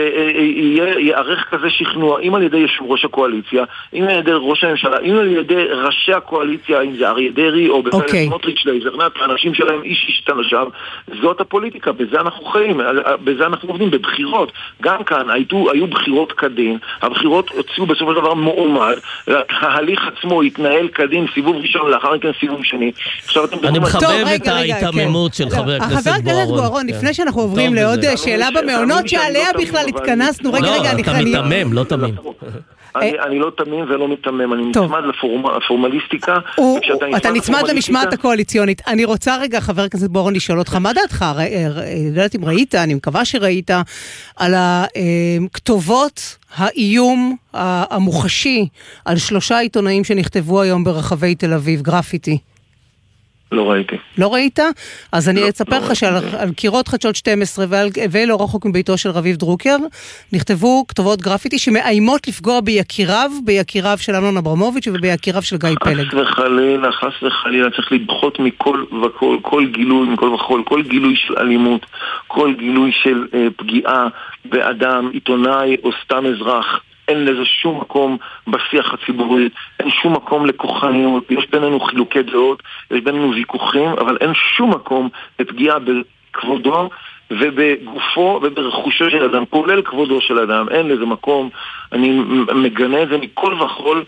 שיערך כזה שכנוע, אם על ידי יושב ראש הקואליציה, אם על ידי ראש הממשלה, אם על ידי ראשי הקואליציה, אם זה אריה דרעי או בצלאל סמוטריץ' לעזרנת, האנשים שלהם איש איש תנשם, זאת הפוליטיקה, בזה אנחנו חיים, בזה אנחנו עובדים, בבחירות. גם כאן היו, היו בחירות כדין, הבחירות הוציאו בסופו של דבר מועמד, ההליך עצמו התנהל כדין, סיבוב ראשון, לאחר מכן סיבוב שני. אני מחבב את ההתאממות של חבר הכנסת בוארון. לפני שאנחנו עוברים לעוד שאלה במעונות שעליה בכלל התכנסנו, רגע, רגע, אתה מתמם, לא תמים. אני לא תמים ולא מתמם, אני נצמד לפורמליסטיקה. אתה נצמד למשמעת הקואליציונית. אני רוצה רגע, חבר הכנסת בוארון, לשאול אותך, מה דעתך? לא יודעת אם ראית, אני מקווה שראית, על הכתובות האיום המוחשי על שלושה עיתונאים שנכתבו היום ברחבי תל אביב, גרפיטי. לא ראיתי. לא ראית? אז אני אספר לך שעל קירות חדשות שתים עשרה ולא רחוק מביתו של רביב דרוקר נכתבו כתובות גרפיטי שמאיימות לפגוע ביקיריו, ביקיריו של אמנון אברמוביץ' וביקיריו של גיא פלג. חס וחלילה, חס וחלילה, צריך לדחות מכל וכל, כל גילוי, מכל וכל, כל גילוי של אלימות, כל גילוי של אה, פגיעה באדם, עיתונאי או סתם אזרח. אין לזה שום מקום בשיח הציבורי, אין שום מקום לכוחניות, יש בינינו חילוקי דעות, יש בינינו ויכוחים, אבל אין שום מקום לפגיעה בכבודו ובגופו וברכושו של אדם, כולל כבודו של אדם, אין לזה מקום, אני מגנה את זה מכל וכל,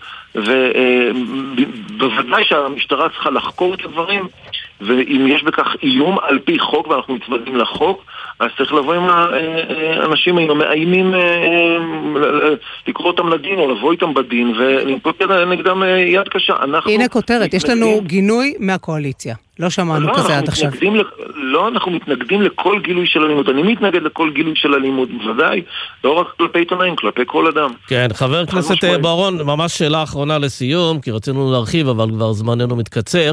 ובוודאי שהמשטרה צריכה לחקור את הדברים, ואם יש בכך איום על פי חוק, ואנחנו מצוותים לחוק, אז צריך לבוא עם האנשים המאיימים, לקרוא אותם לדין או לבוא איתם בדין ולנקוט נגדם יד קשה. הנה כותרת, יש לנו גינוי מהקואליציה. לא שמענו כזה עד עכשיו. לא, אנחנו מתנגדים לכל גילוי של אלימות. אני מתנגד לכל גילוי של אלימות, בוודאי, לא רק כלפי עיתונאים, כלפי כל אדם. כן, חבר הכנסת בוארון, ממש שאלה אחרונה לסיום, כי רצינו להרחיב, אבל כבר זמננו מתקצר.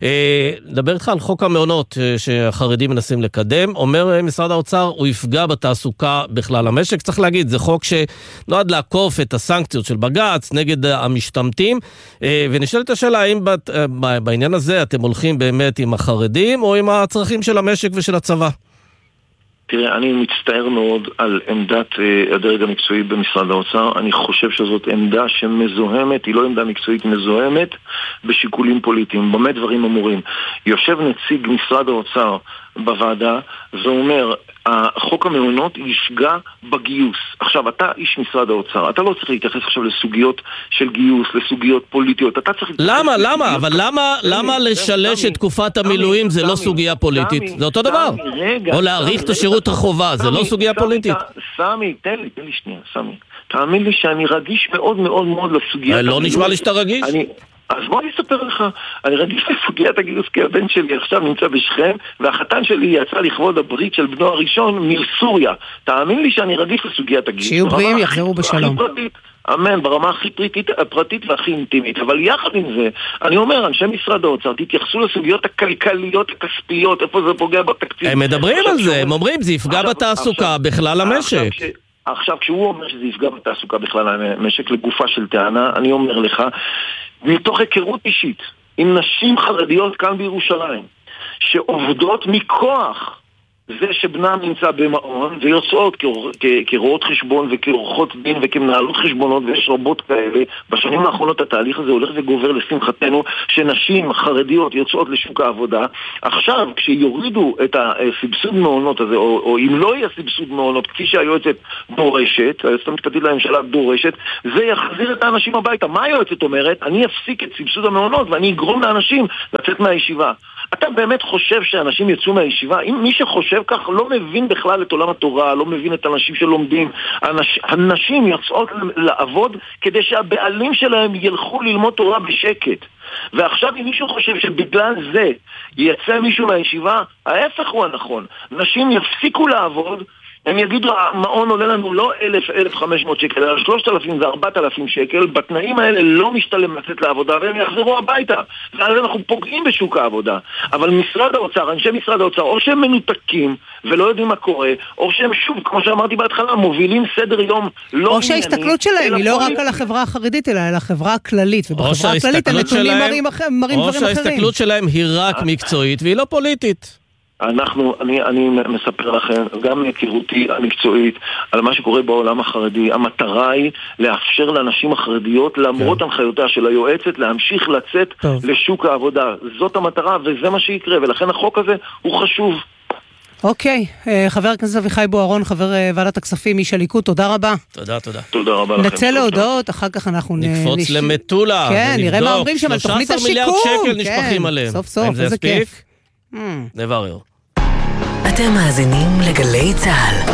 לדבר איתך על חוק המעונות שהחרדים מנסים לקדם. אומר משרד האוצר, הוא יפגע בתעסוקה בכלל המשק. צריך להגיד, זה חוק שנועד לעקוף את הסנקציות של בג"ץ נגד המשתמטים. ונשאלת השאלה, האם בעניין הזה אתם הולכים באמת עם החרדים או עם הצרכים של המשק ושל הצבא? תראה, אני מצטער מאוד על עמדת uh, הדרג המקצועי במשרד האוצר. אני חושב שזאת עמדה שמזוהמת, היא לא עמדה מקצועית, מזוהמת בשיקולים פוליטיים. במה דברים אמורים? יושב נציג משרד האוצר בוועדה ואומר, החוק המעונות יפגע בגיוס. עכשיו, אתה איש משרד האוצר, אתה לא צריך להתייחס עכשיו לסוגיות של גיוס, לסוגיות פוליטיות. אתה צריך... למה? למה? אבל למה, למה לשלש את תקופת המילואים זה לא סוגיה פוליטית? זה אותו דבר. או להאריך את השירות החובה, זה לא סוגיה פוליטית. סמי, תן לי, תן לי שנייה, סמי. תאמין לי שאני רגיש מאוד מאוד מאוד לסוגיה. לא נשמע לי שאתה רגיש? אז בוא אני אספר לך, אני רגיש לסוגיית הגיוס, כי הבן שלי עכשיו נמצא בשכם, והחתן שלי יצא לכבוד הברית של בנו הראשון מסוריה. תאמין לי שאני רגיש לסוגיית הגיוס. שיהיו בריאים, יחזרו בשלום. אמן, ברמה הכי פרטית, הפרטית והכי אינטימית. אבל יחד עם זה, אני אומר, אנשי משרד האוצר, תתייחסו לסוגיות הכלכליות, הכספיות, איפה זה פוגע בתקציב. הם מדברים על זה, הם אומרים, זה יפגע בתעסוקה בכלל המשק. עכשיו, כשהוא אומר שזה יפגע בתעסוקה בכלל המשק, לגופה של טענה, אני אומר לך, מתוך היכרות אישית עם נשים חרדיות כאן בירושלים שעובדות מכוח זה שבנם נמצא במעון ויוצאות כרואות חשבון וכעורכות דין וכמנהלות חשבונות, ויש רבות כאלה. בשנים האחרונות התהליך הזה הולך וגובר לשמחתנו, שנשים חרדיות יוצאות לשוק העבודה. עכשיו כשיורידו את הסבסוד מעונות הזה, או, או אם לא יהיה סבסוד מעונות כפי שהיועצת דורשת, היועצת המשפטית לממשלה דורשת, זה יחזיר את האנשים הביתה. מה היועצת אומרת? אני אפסיק את סבסוד המעונות ואני אגרום לאנשים לצאת מהישיבה. אתה באמת חושב שאנשים יצאו מהישיבה? אם מי שחושב כך לא מבין בכלל את עולם התורה, לא מבין את האנשים שלומדים. אנש, הנשים יוצאות לעבוד כדי שהבעלים שלהם ילכו ללמוד תורה בשקט. ועכשיו אם מישהו חושב שבגלל זה יצא מישהו מהישיבה, ההפך הוא הנכון. נשים יפסיקו לעבוד, הם יגידו, המעון עולה לנו לא אלף, אלף חמש מאות שקל, אלא שלושת אלפים וארבעת אלפים שקל, בתנאים האלה לא משתלם לצאת לעבודה, והם יחזרו הביתה. ואז אנחנו פוגעים בשוק העבודה. אבל משרד האוצר, אנשי משרד האוצר, או שהם מנותקים, ולא יודעים מה קורה, או שהם שוב, כמו שאמרתי בהתחלה, מובילים סדר יום לא... או שההסתכלות שלהם היא לא רק על החברה החרדית, אלא על החברה הכללית, ובחברה הכללית הנתונים מראים דברים אחרים. או שההסתכלות שלהם היא רק מקצועית, והיא לא פוליטית. אנחנו, אני, אני מספר לכם, גם מהיכרותי המקצועית, על מה שקורה בעולם החרדי. המטרה היא לאפשר לאנשים החרדיות, למרות הנחיותיה של היועצת, להמשיך לצאת טוב. לשוק העבודה. זאת המטרה, וזה מה שיקרה, ולכן החוק הזה הוא חשוב. אוקיי, חבר הכנסת אביחי בוארון, חבר ועדת הכספים, איש הליכוד, תודה רבה. תודה, תודה. תודה רבה לכם. נצא להודעות, אחר כך אנחנו נקפוץ למטולה. כן, נראה מה אומרים שם על תוכנית השיקום. שלושה עשר מיליארד שקל נשפכים עליהם. סוף סוף, איזה כיף. נברר. אתם מאזינים לגלי צהל.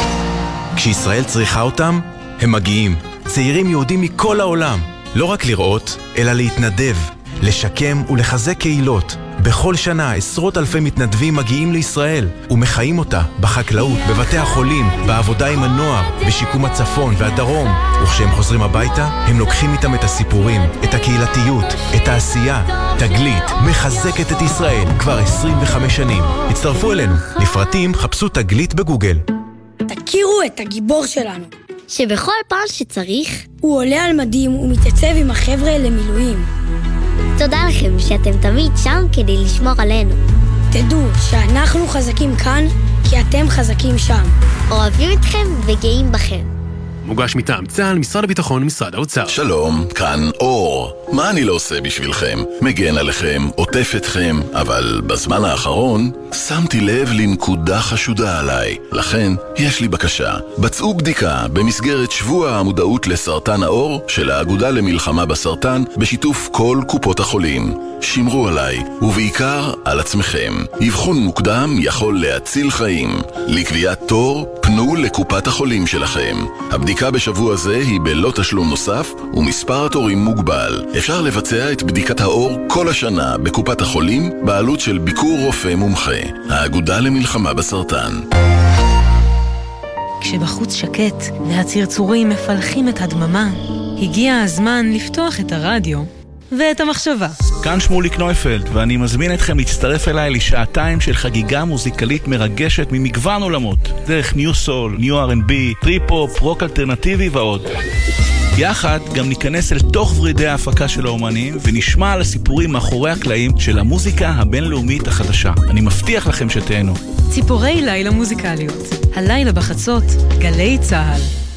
כשישראל צריכה אותם, הם מגיעים. צעירים יהודים מכל העולם. לא רק לראות, אלא להתנדב, לשקם ולחזק קהילות. בכל שנה עשרות אלפי מתנדבים מגיעים לישראל ומחיים אותה בחקלאות, בבתי החולים, בעבודה עם הנוער, בשיקום הצפון והדרום. וכשהם חוזרים הביתה, הם לוקחים איתם את הסיפורים, את הקהילתיות, את העשייה. תגלית מחזקת את ישראל כבר עשרים וחמש שנים. הצטרפו אלינו. לפרטים חפשו תגלית בגוגל. תכירו את הגיבור שלנו, שבכל פעם שצריך הוא עולה על מדים ומתייצב עם החבר'ה למילואים. תודה לכם שאתם תמיד שם כדי לשמור עלינו. תדעו שאנחנו חזקים כאן כי אתם חזקים שם. אוהבים אתכם וגאים בכם. מוגש מטעם צה"ל, משרד הביטחון, משרד האוצר. שלום, כאן אור. מה אני לא עושה בשבילכם? מגן עליכם, עוטף אתכם, אבל בזמן האחרון שמתי לב לנקודה חשודה עליי. לכן, יש לי בקשה. בצעו בדיקה במסגרת שבוע המודעות לסרטן העור של האגודה למלחמה בסרטן בשיתוף כל קופות החולים. שמרו עליי, ובעיקר על עצמכם. אבחון מוקדם יכול להציל חיים. לקביעת תור, פנו לקופת החולים שלכם. הבדיקה בשבוע זה היא בלא תשלום נוסף, ומספר התורים מוגבל. אפשר לבצע את בדיקת האור כל השנה בקופת החולים, בעלות של ביקור רופא מומחה. האגודה למלחמה בסרטן. כשבחוץ שקט והצרצורים מפלחים את הדממה, הגיע הזמן לפתוח את הרדיו ואת המחשבה. כאן שמוליק נויפלד, ואני מזמין אתכם להצטרף אליי לשעתיים של חגיגה מוזיקלית מרגשת ממגוון עולמות, דרך ניו סול, ניו אר אנד בי, טריפופ, רוק אלטרנטיבי ועוד. יחד גם ניכנס אל תוך ורידי ההפקה של האומנים ונשמע על הסיפורים מאחורי הקלעים של המוזיקה הבינלאומית החדשה. אני מבטיח לכם שתהנו. ציפורי לילה מוזיקליות, הלילה בחצות, גלי צהל.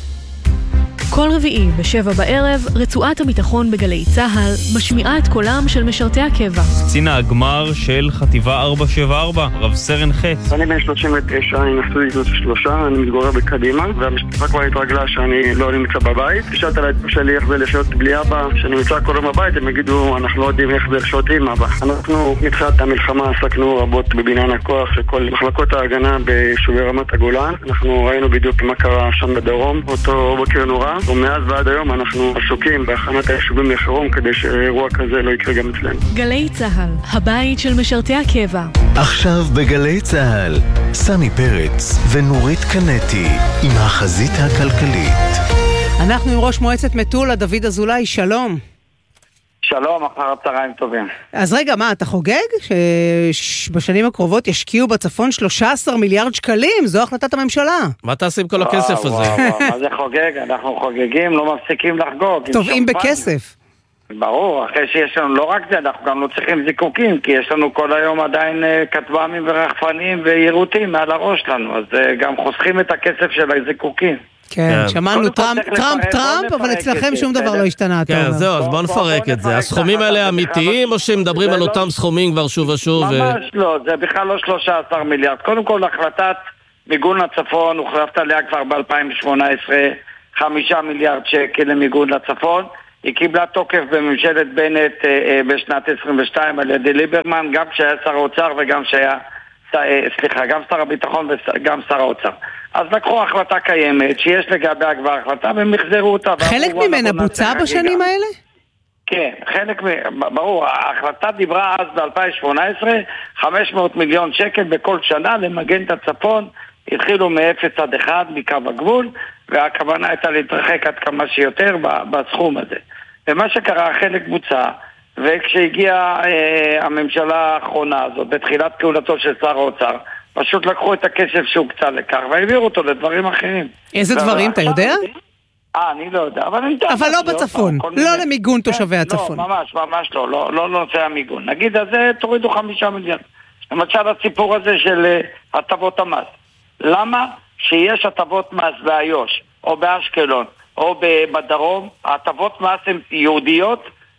כל רביעי בשבע בערב, רצועת הביטחון בגלי צהל משמיעה את קולם של משרתי הקבע. קצין הגמר של חטיבה ארבע שבע ארבע, רב סרן חץ. אני בן שלושים ותשע, אני נשוי זאת שלושה, אני מתגורר בקדימה, והמשפחה כבר התרגלה שאני לא נמצא בבית. כשאתה לדבר שלי איך זה לחיות בלי אבא, שאני נמצא כל יום בבית, הם יגידו, אנחנו לא יודעים איך זה לחיות עם אבא. אנחנו מתחילת המלחמה עסקנו רבות בבניין הכוח של כל מחלקות ההגנה ביישובי רמת הגולן. אנחנו ראינו בדיוק מה קרה שם בדרום, אותו בוקר נורא. ומאז ועד היום אנחנו עסוקים בהכנת היישובים לחירום כדי שאירוע כזה לא יקרה גם אצלנו. גלי צהל, הבית של משרתי הקבע. עכשיו בגלי צהל, סמי פרץ ונורית קנטי עם החזית הכלכלית. אנחנו עם ראש מועצת מטולה, דוד אזולאי, שלום. שלום, אחר הצהריים טובים. אז רגע, מה, אתה חוגג? שבשנים הקרובות ישקיעו בצפון שלושה עשר מיליארד שקלים? זו החלטת הממשלה. מה תעשה עם כל הכסף הזה? וואו, וואו, מה זה חוגג? אנחנו חוגגים, לא מפסיקים לחגוג. טובעים בכסף. ברור, אחרי שיש לנו, לא רק זה, אנחנו גם לא צריכים זיקוקים, כי יש לנו כל היום עדיין כטב"מים ורחפנים ויירוטים מעל הראש לנו, אז גם חוסכים את הכסף של הזיקוקים. כן, שמענו טראמפ, טראמפ, טראמפ, אבל אצלכם שום דבר לא השתנה. כן, זהו, אז בואו נפרק את זה. הסכומים האלה אמיתיים, או שהם מדברים על אותם סכומים כבר שוב ושוב? ממש לא, זה בכלל לא שלושה עשר מיליארד. קודם כל, החלטת מיגון לצפון, הוחלפת עליה כבר ב-אלפיים שמונה עשרה, חמישה מיליארד שקל למיגון לצפון. היא קיבלה תוקף בממשלת בנט בשנת עשרים ושתיים על ידי ליברמן, גם שהיה שר האוצר וגם שהיה, סליחה, גם שר הביטחון וגם שר האוצר. אז לקחו החלטה קיימת, שיש לגביה כבר החלטה, והם מחזרו אותה. חלק ממנה בוצע בשנים האלה? כן, חלק, ברור, ההחלטה דיברה אז ב-אלפיים שמונה עשרה, חמש מאות מיליון שקל בכל שנה למגן את הצפון, התחילו מאפס עד אחד מקו הגבול, והכוונה הייתה להתרחק עד כמה שיותר בסכום הזה. ומה שקרה, חלק בוצע, וכשהגיעה אה, הממשלה האחרונה הזאת, בתחילת כהונתו של שר האוצר, פשוט לקחו את הכסף שהוקצה לכך, והעבירו אותו לדברים אחרים. איזה דברים, אתה יודע? אה, אני לא יודע, אבל אני יודע. אבל לא בצפון, לא למיגון תושבי הצפון. לא, ממש, ממש לא, לא נושא המיגון. נגיד, אז תורידו חמישה מיליון. למשל, הסיפור הזה של הטבות המס. למה שיש הטבות מס באיו"ש, או באשקלון, או בדרום, הטבות מס הן יהודיות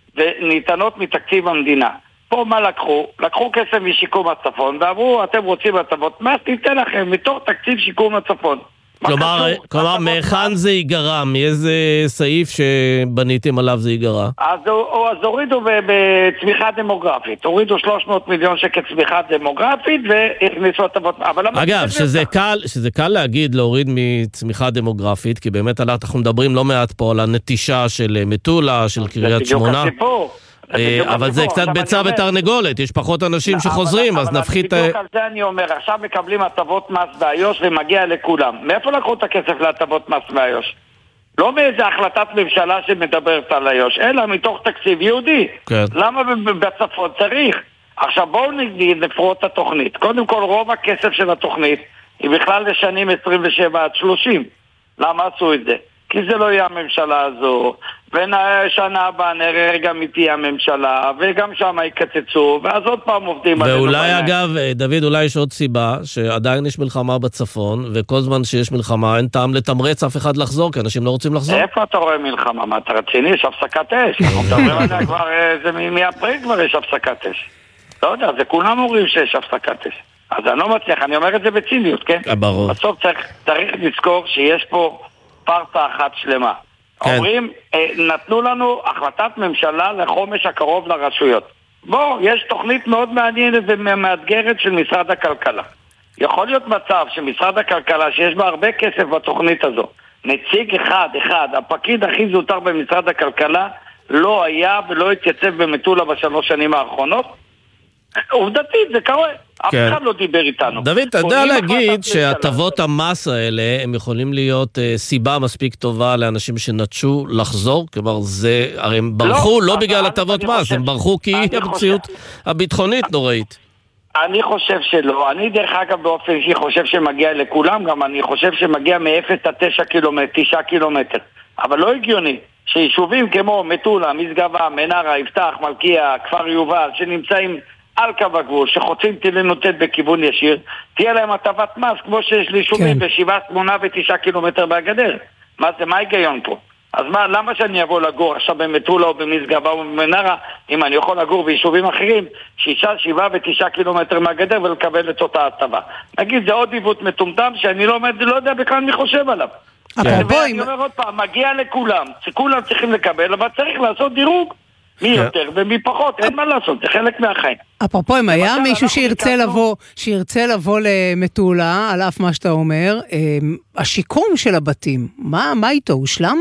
וניתנות מתקציב המדינה. פה מה לקחו? לקחו כסף משיקום הצפון, ואמרו, אתם רוצים הטבות מס, ניתן לכם מתוך תקציב שיקום הצפון. כלומר, כלומר מהיכן זה ייגרע? מאיזה סעיף שבניתם עליו זה ייגרע? אז, אז הורידו בצמיחה דמוגרפית, הורידו שלוש מאות מיליון שקל צמיחה דמוגרפית והכניסו הטבות. אגב, שזה קל, שזה קל להגיד להוריד מצמיחה דמוגרפית, כי באמת אנחנו מדברים לא מעט פה על הנטישה של מטולה, של קריית שמונה. זה בדיוק הסיפור. אבל זה קצת ביצה ותרנגולת, יש פחות אנשים שחוזרים, אז נפחית... בדיוק על זה אני אומר, עכשיו מקבלים הטבות מס באיו"ש ומגיע לכולם. מאיפה לקחו את הכסף להטבות מס באיו"ש? לא מאיזה החלטת ממשלה שמדברת על איו"ש, אלא מתוך תקציב יהודי. למה בצפון צריך? עכשיו בואו נפרוט את התוכנית. קודם כל, רוב הכסף של התוכנית היא בכלל לשנים עשרים ושבע עד שלושים. למה עשו את זה? כי זה לא יהיה הממשלה הזו, ושנה הבאה נראה גם מי תהיה הממשלה, וגם שם יקצצו, ואז עוד פעם עובדים עלינו. ואולי אגב, דוד, אולי יש עוד סיבה, שעדיין יש מלחמה בצפון, וכל זמן שיש מלחמה, אין טעם לתמרץ אף אחד לחזור, כי אנשים לא רוצים לחזור. איפה אתה רואה מלחמה? מה, אתה רציני? יש הפסקת אש. אנחנו מדברים עליה כבר, זה מאפריל כבר יש הפסקת אש. לא יודע, זה כולם אומרים שיש הפסקת אש. אז אני לא מצליח, אני אומר את זה בציניות, כן? ברור. בסוף צריך, צריך לזכור שיש פה פרסה אחת שלמה. כן. אומרים, נתנו לנו החלטת ממשלה לחומש הקרוב לרשויות. בוא, יש תוכנית מאוד מעניינת ומאתגרת של משרד הכלכלה. יכול להיות מצב שמשרד הכלכלה, שיש בה הרבה כסף בתוכנית הזו, נציג אחד, אחד, הפקיד הכי זוטר במשרד הכלכלה, לא היה ולא התייצב במטולה בשלוש שנים האחרונות? עובדתית, זה קורה. אף אחד לא דיבר איתנו. דוד, אתה יודע להגיד שהטבות המס האלה, הם יכולים להיות סיבה מספיק טובה לאנשים שנטשו לחזור? כלומר, זה, הרי הם ברחו לא בגלל הטבות מס, הם ברחו כי המציאות הביטחונית נוראית. אני חושב שלא. אני דרך אגב באופן אישי חושב שמגיע לכולם, גם אני חושב שמגיע מ-אפס עד תשע קילומטר, תשעה קילומטר. אבל לא הגיוני שיישובים כמו מטולה, משגבה, מנרה, יפתח, מלכיה, כפר יובל, שנמצאים על קו הגבול, שחוצים טילי נוטט בכיוון ישיר, תהיה להם הטבת מס, כמו שיש לי יישובים בשבעה, שמונה ותשעה קילומטר בגדר. מה זה, מה ההיגיון פה? אז מה, למה שאני אבוא לגור עכשיו במטולה או במשגבה או במנרה, אם אני יכול לגור ביישובים אחרים, שישה, שבעה ותשעה קילומטר מהגדר ולקבל את אותה הטבה? נגיד, זה עוד עיוות מטומטם שאני לא, לא יודע בכלל מי חושב עליו. ואני אומר עוד פעם, מגיע לכולם, שכולם צריכים לקבל, אבל צריך לעשות דירוג. מי יותר ומי פחות, אין מה לעשות, זה חלק מהחיים. אפרופו, אם היה מישהו שירצה לבוא, שירצה לבוא למטולה, על אף מה שאתה אומר, השיקום של הבתים, מה, מה איתו, הושלם?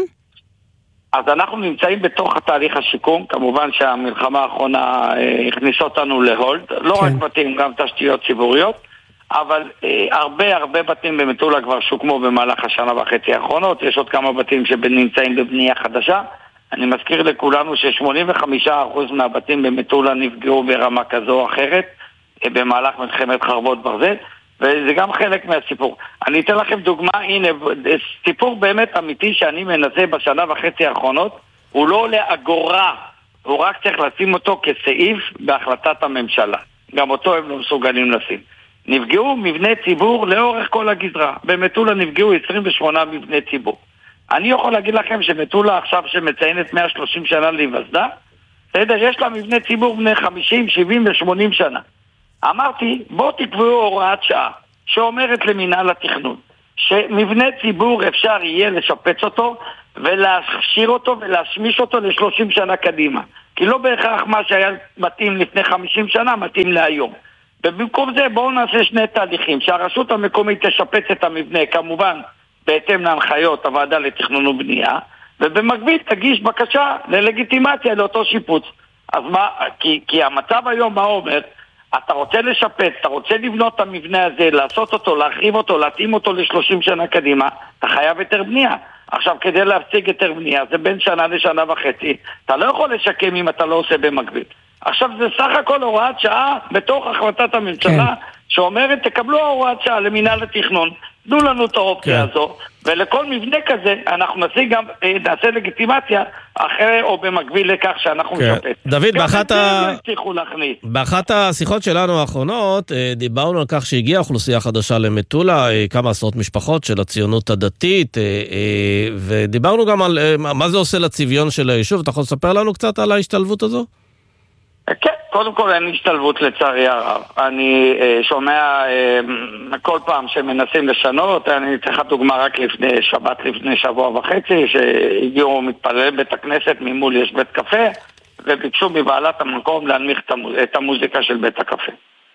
אז אנחנו נמצאים בתוך התהליך השיקום, כמובן שהמלחמה האחרונה הכניסה אותנו להולד, לא רק בתים, גם תשתיות ציבוריות, אבל הרבה הרבה בתים במטולה כבר שוקמו במהלך השנה וחצי האחרונות, יש עוד כמה בתים שנמצאים בבנייה חדשה, אני מזכיר לכולנו ש-שמונים וחמישה אחוז מהבתים במטולה נפגעו ברמה כזו או אחרת במהלך מלחמת חרבות ברזל, וזה גם חלק מהסיפור. אני אתן לכם דוגמה, הנה, סיפור באמת אמיתי שאני מנסה בשנה וחצי האחרונות, הוא לא עולה אגורה, הוא רק צריך לשים אותו כסעיף בהחלטת הממשלה. גם אותו הם לא מסוגלים לשים. נפגעו מבני ציבור לאורך כל הגזרה. במטולה נפגעו עשרים ושמונה מבני ציבור. אני יכול להגיד לכם שמטולה עכשיו שמציינת מאה ושלושים שנה להיווסדה, בסדר, יש לה מבני ציבור בני חמישים, שבעים ושמונים שנה. אמרתי, בוא תקבעו הוראת שעה שאומרת למינהל התכנון שמבנה ציבור אפשר יהיה לשפץ אותו ולהכשיר אותו ולהשמיש אותו ל-שלושים שנה קדימה, כי לא בהכרח מה שהיה מתאים לפני חמישים שנה מתאים להיום. ובמקום זה בואו נעשה שני תהליכים, שהרשות המקומית תשפץ את המבנה, כמובן בהתאם להנחיות הוועדה לתכנון ובנייה, ובמקביל תגיש בקשה ללגיטימציה לאותו שיפוץ. אז מה, כי, כי המצב היום מה אומר, אתה רוצה לשפץ, אתה רוצה לבנות את המבנה הזה, לעשות אותו, להרחיב אותו, להתאים אותו ל-שלושים שנה קדימה, אתה חייב יותר בנייה. עכשיו, כדי להפסיק יותר בנייה, זה בין שנה לשנה וחצי, אתה לא יכול לשקם אם אתה לא עושה במקביל. עכשיו, זה סך הכל הוראת שעה בתוך החלטת הממשלה, כן. שאומרת, תקבלו הוראת שעה למינהל התכנון, תנו לנו את האופציה כן. הזו, ולכל מבנה כזה אנחנו נעשה גם, נעשה לגיטימציה אחרי או במקביל לכך שאנחנו כן. נשפט. דוד, באחת, ה... באחת השיחות שלנו האחרונות, דיברנו על כך שהגיעה אוכלוסייה חדשה למטולה, כמה עשרות משפחות של הציונות הדתית, ודיברנו גם על מה זה עושה לצביון של היישוב. אתה יכול לספר לנו קצת על ההשתלבות הזו? כן, קודם כל אין השתלבות לצערי הרב. אני אה, שומע אה, כל פעם שמנסים לשנות, אני אתן לך דוגמה רק לפני שבת, לפני שבוע וחצי, שהגיעו מתפלל בית הכנסת, ממול יש בית קפה, וביקשו מבעלת המקום להנמיך את המוזיקה של בית הקפה.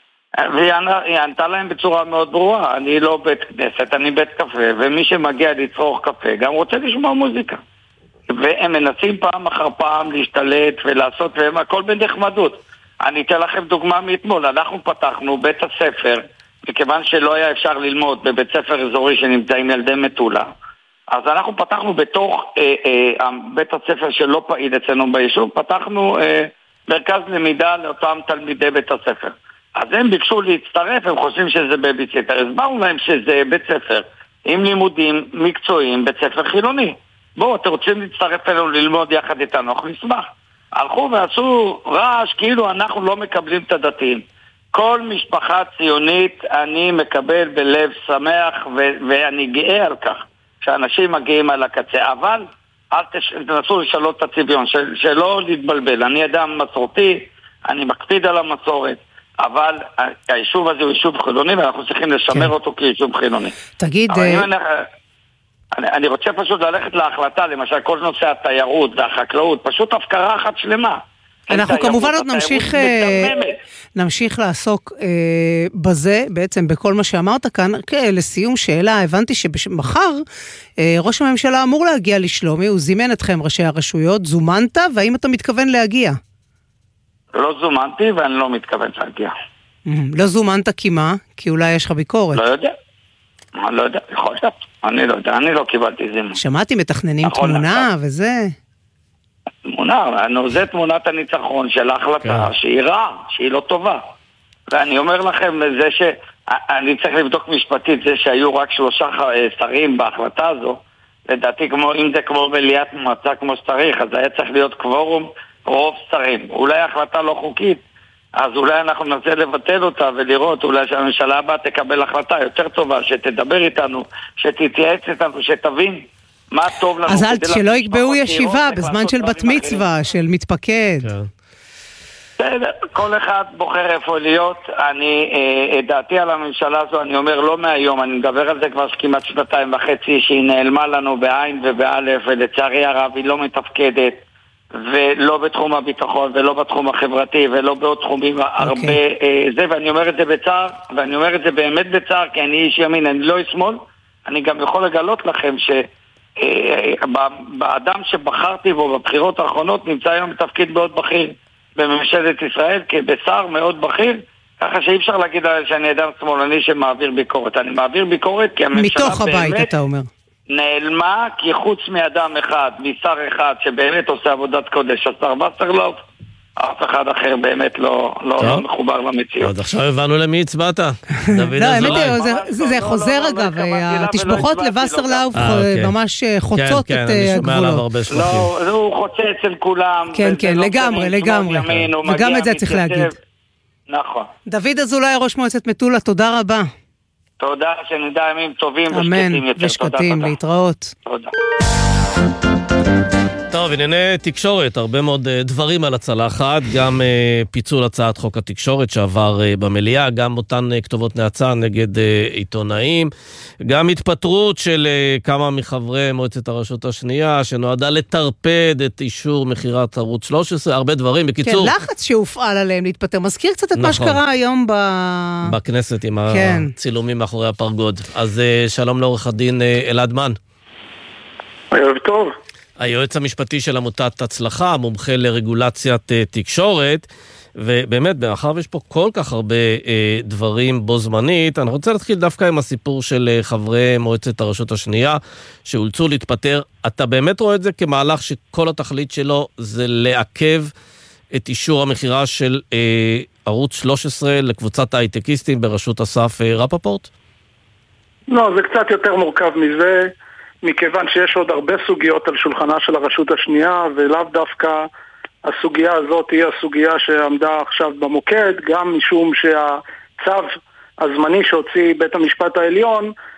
והיא ענתה להם בצורה מאוד ברורה, אני לא בית כנסת, אני בית קפה, ומי שמגיע לצרוך קפה גם רוצה לשמוע מוזיקה. והם מנסים פעם אחר פעם להשתלט ולעשות, והם הכל בנחמדות. אני אתן לכם דוגמה מאתמול, אנחנו פתחנו בית הספר, מכיוון שלא היה אפשר ללמוד בבית ספר אזורי שנמצאים ילדי מטולה, אז אנחנו פתחנו בתוך אה, אה, בית הספר שלא פעיל אצלנו ביישוב, פתחנו אה, מרכז למידה לאותם תלמידי בית הספר. אז הם ביקשו להצטרף, הם חושבים שזה בייביסיטר, הסברנו להם שזה בית ספר עם לימודים מקצועיים, בית ספר חילוני. בואו, אתם רוצים להצטרף אלינו ללמוד יחד איתנו, אנחנו נשמח. הלכו ועשו רעש כאילו אנחנו לא מקבלים את הדתיים. כל משפחה ציונית אני מקבל בלב שמח ו- ואני גאה על כך שאנשים מגיעים על הקצה. אבל אל תש- תנסו לשאלות את הצביון, של- שלא להתבלבל. אני אדם מסורתי, אני מקפיד על המסורת, אבל היישוב הזה הוא יישוב חילוני ואנחנו צריכים לשמר כן. אותו כיישוב חילוני. תגיד... אני, אני רוצה פשוט ללכת להחלטה, למשל כל נושא התיירות והחקלאות, פשוט הפקרה אחת שלמה. אנחנו כמובן עוד נמשיך, נמשיך לעסוק אה, בזה, בעצם בכל מה שאמרת כאן. כן, לסיום שאלה, הבנתי שמחר אה, ראש הממשלה אמור להגיע לשלומי, הוא זימן אתכם ראשי הרשויות, זומנת, והאם אתה מתכוון להגיע? לא זומנתי ואני לא מתכוון להגיע. לא זומנת כי מה? כי אולי יש לך ביקורת. לא יודע. אני לא יודע, יכול להיות. אני לא יודע, אני לא קיבלתי זימון. שמעתי מתכננים תמונה וזה. תמונה, זה תמונת הניצחון של ההחלטה שהיא רעה, שהיא לא טובה. ואני אומר לכם, זה שאני צריך לבדוק משפטית, זה שהיו רק שלושה שרים בהחלטה הזו, לדעתי כמו, אם זה כמו מליאת מועצה כמו שצריך, אז היה צריך להיות קוורום רוב שרים. אולי ההחלטה לא חוקית, אז אולי אנחנו ננסה לבטל אותה ולראות, אולי שהממשלה הבאה תקבל החלטה יותר טובה, שתדבר איתנו, שתתייעץ איתנו, שתבין מה טוב לנו. אז אל שלא יקבעו ישיבה בזמן של בת מצווה, של מתפקד. כל אחד בוחר איפה להיות. אני, דעתי על הממשלה הזו, אני אומר לא מהיום, אני מדבר על זה כבר כמעט שנתיים וחצי, שהיא נעלמה לנו בעין ובאלף, ולצערי הרב היא לא מתפקדת, ולא בתחום הביטחון, ולא בתחום החברתי, ולא בעוד תחומים הרבה זה, ואני אומר את זה בצער, ואני אומר את זה באמת בצער, כי אני איש ימין, אני לא שמאל. אני גם יכול לגלות לכם ש... באדם שבחרתי בו בבחירות האחרונות נמצא היום בתפקיד מאוד בכיר בממשלת ישראל, כבשר מאוד בכיר, ככה שאי אפשר להגיד שאני אדם שמאלני שמעביר ביקורת. אני מעביר ביקורת כי הממשלה מתוך הבית, באמת אתה אומר. נעלמה, כי חוץ מאדם אחד, משר אחד שבאמת עושה עבודת קודש, השר וסרלוף, אף אחד אחר באמת לא, לא, לא מחובר למציאות. אז עכשיו הבנו למי הצבעת. לא, האמת היא, זה חוזר אגב, התשבחות לווסרלאוף ממש חוצות את הגבולות. לא, הוא חוצה אצל כולם. כן, כן, לגמרי, לגמרי. וגם את זה צריך להגיד. נכון. דוד אזולאי, ראש מועצת מטולה, תודה רבה. תודה, שנדע ימים טובים ושקטים יותר. אמן, ושקטים, להתראות. תודה. טוב, ענייני תקשורת, הרבה מאוד דברים על הצלחת, גם פיצול הצעת חוק התקשורת שעבר במליאה, גם אותן כתובות נאצה נגד עיתונאים, גם התפטרות של כמה מחברי מועצת הרשות השנייה, שנועדה לטרפד את אישור מחירת ערוץ שלוש עשרה, הרבה דברים, בקיצור. כן, לחץ שהופעל עליהם להתפטר, מזכיר קצת את מה שקרה היום ב... בכנסת עם הצילומים מאחורי הפרגוד. אז שלום לעורך הדין אלעד מן. ערב טוב. היועץ המשפטי של עמותת הצלחה, מומחה לרגולציית תקשורת, ובאמת, מאחר ויש פה כל כך הרבה אה, דברים בו זמנית, אני רוצה להתחיל דווקא עם הסיפור של אה, חברי מועצת הרשות השנייה, שאולצו להתפטר. אתה באמת רואה את זה כמהלך שכל התכלית שלו זה לעכב את אישור המחירה של אה, ערוץ שלוש עשרה לקבוצת ההייטקיסטים בראשות אסף אה, רפפורט? לא, זה קצת יותר מורכב מזה, מכיוון שיש עוד הרבה סוגיות על שולחנה של הרשות השנייה, ולאו דווקא הסוגיה הזאת היא הסוגיה שעמדה עכשיו במוקד, גם משום שהצו הזמני שהוציא בית המשפט העליון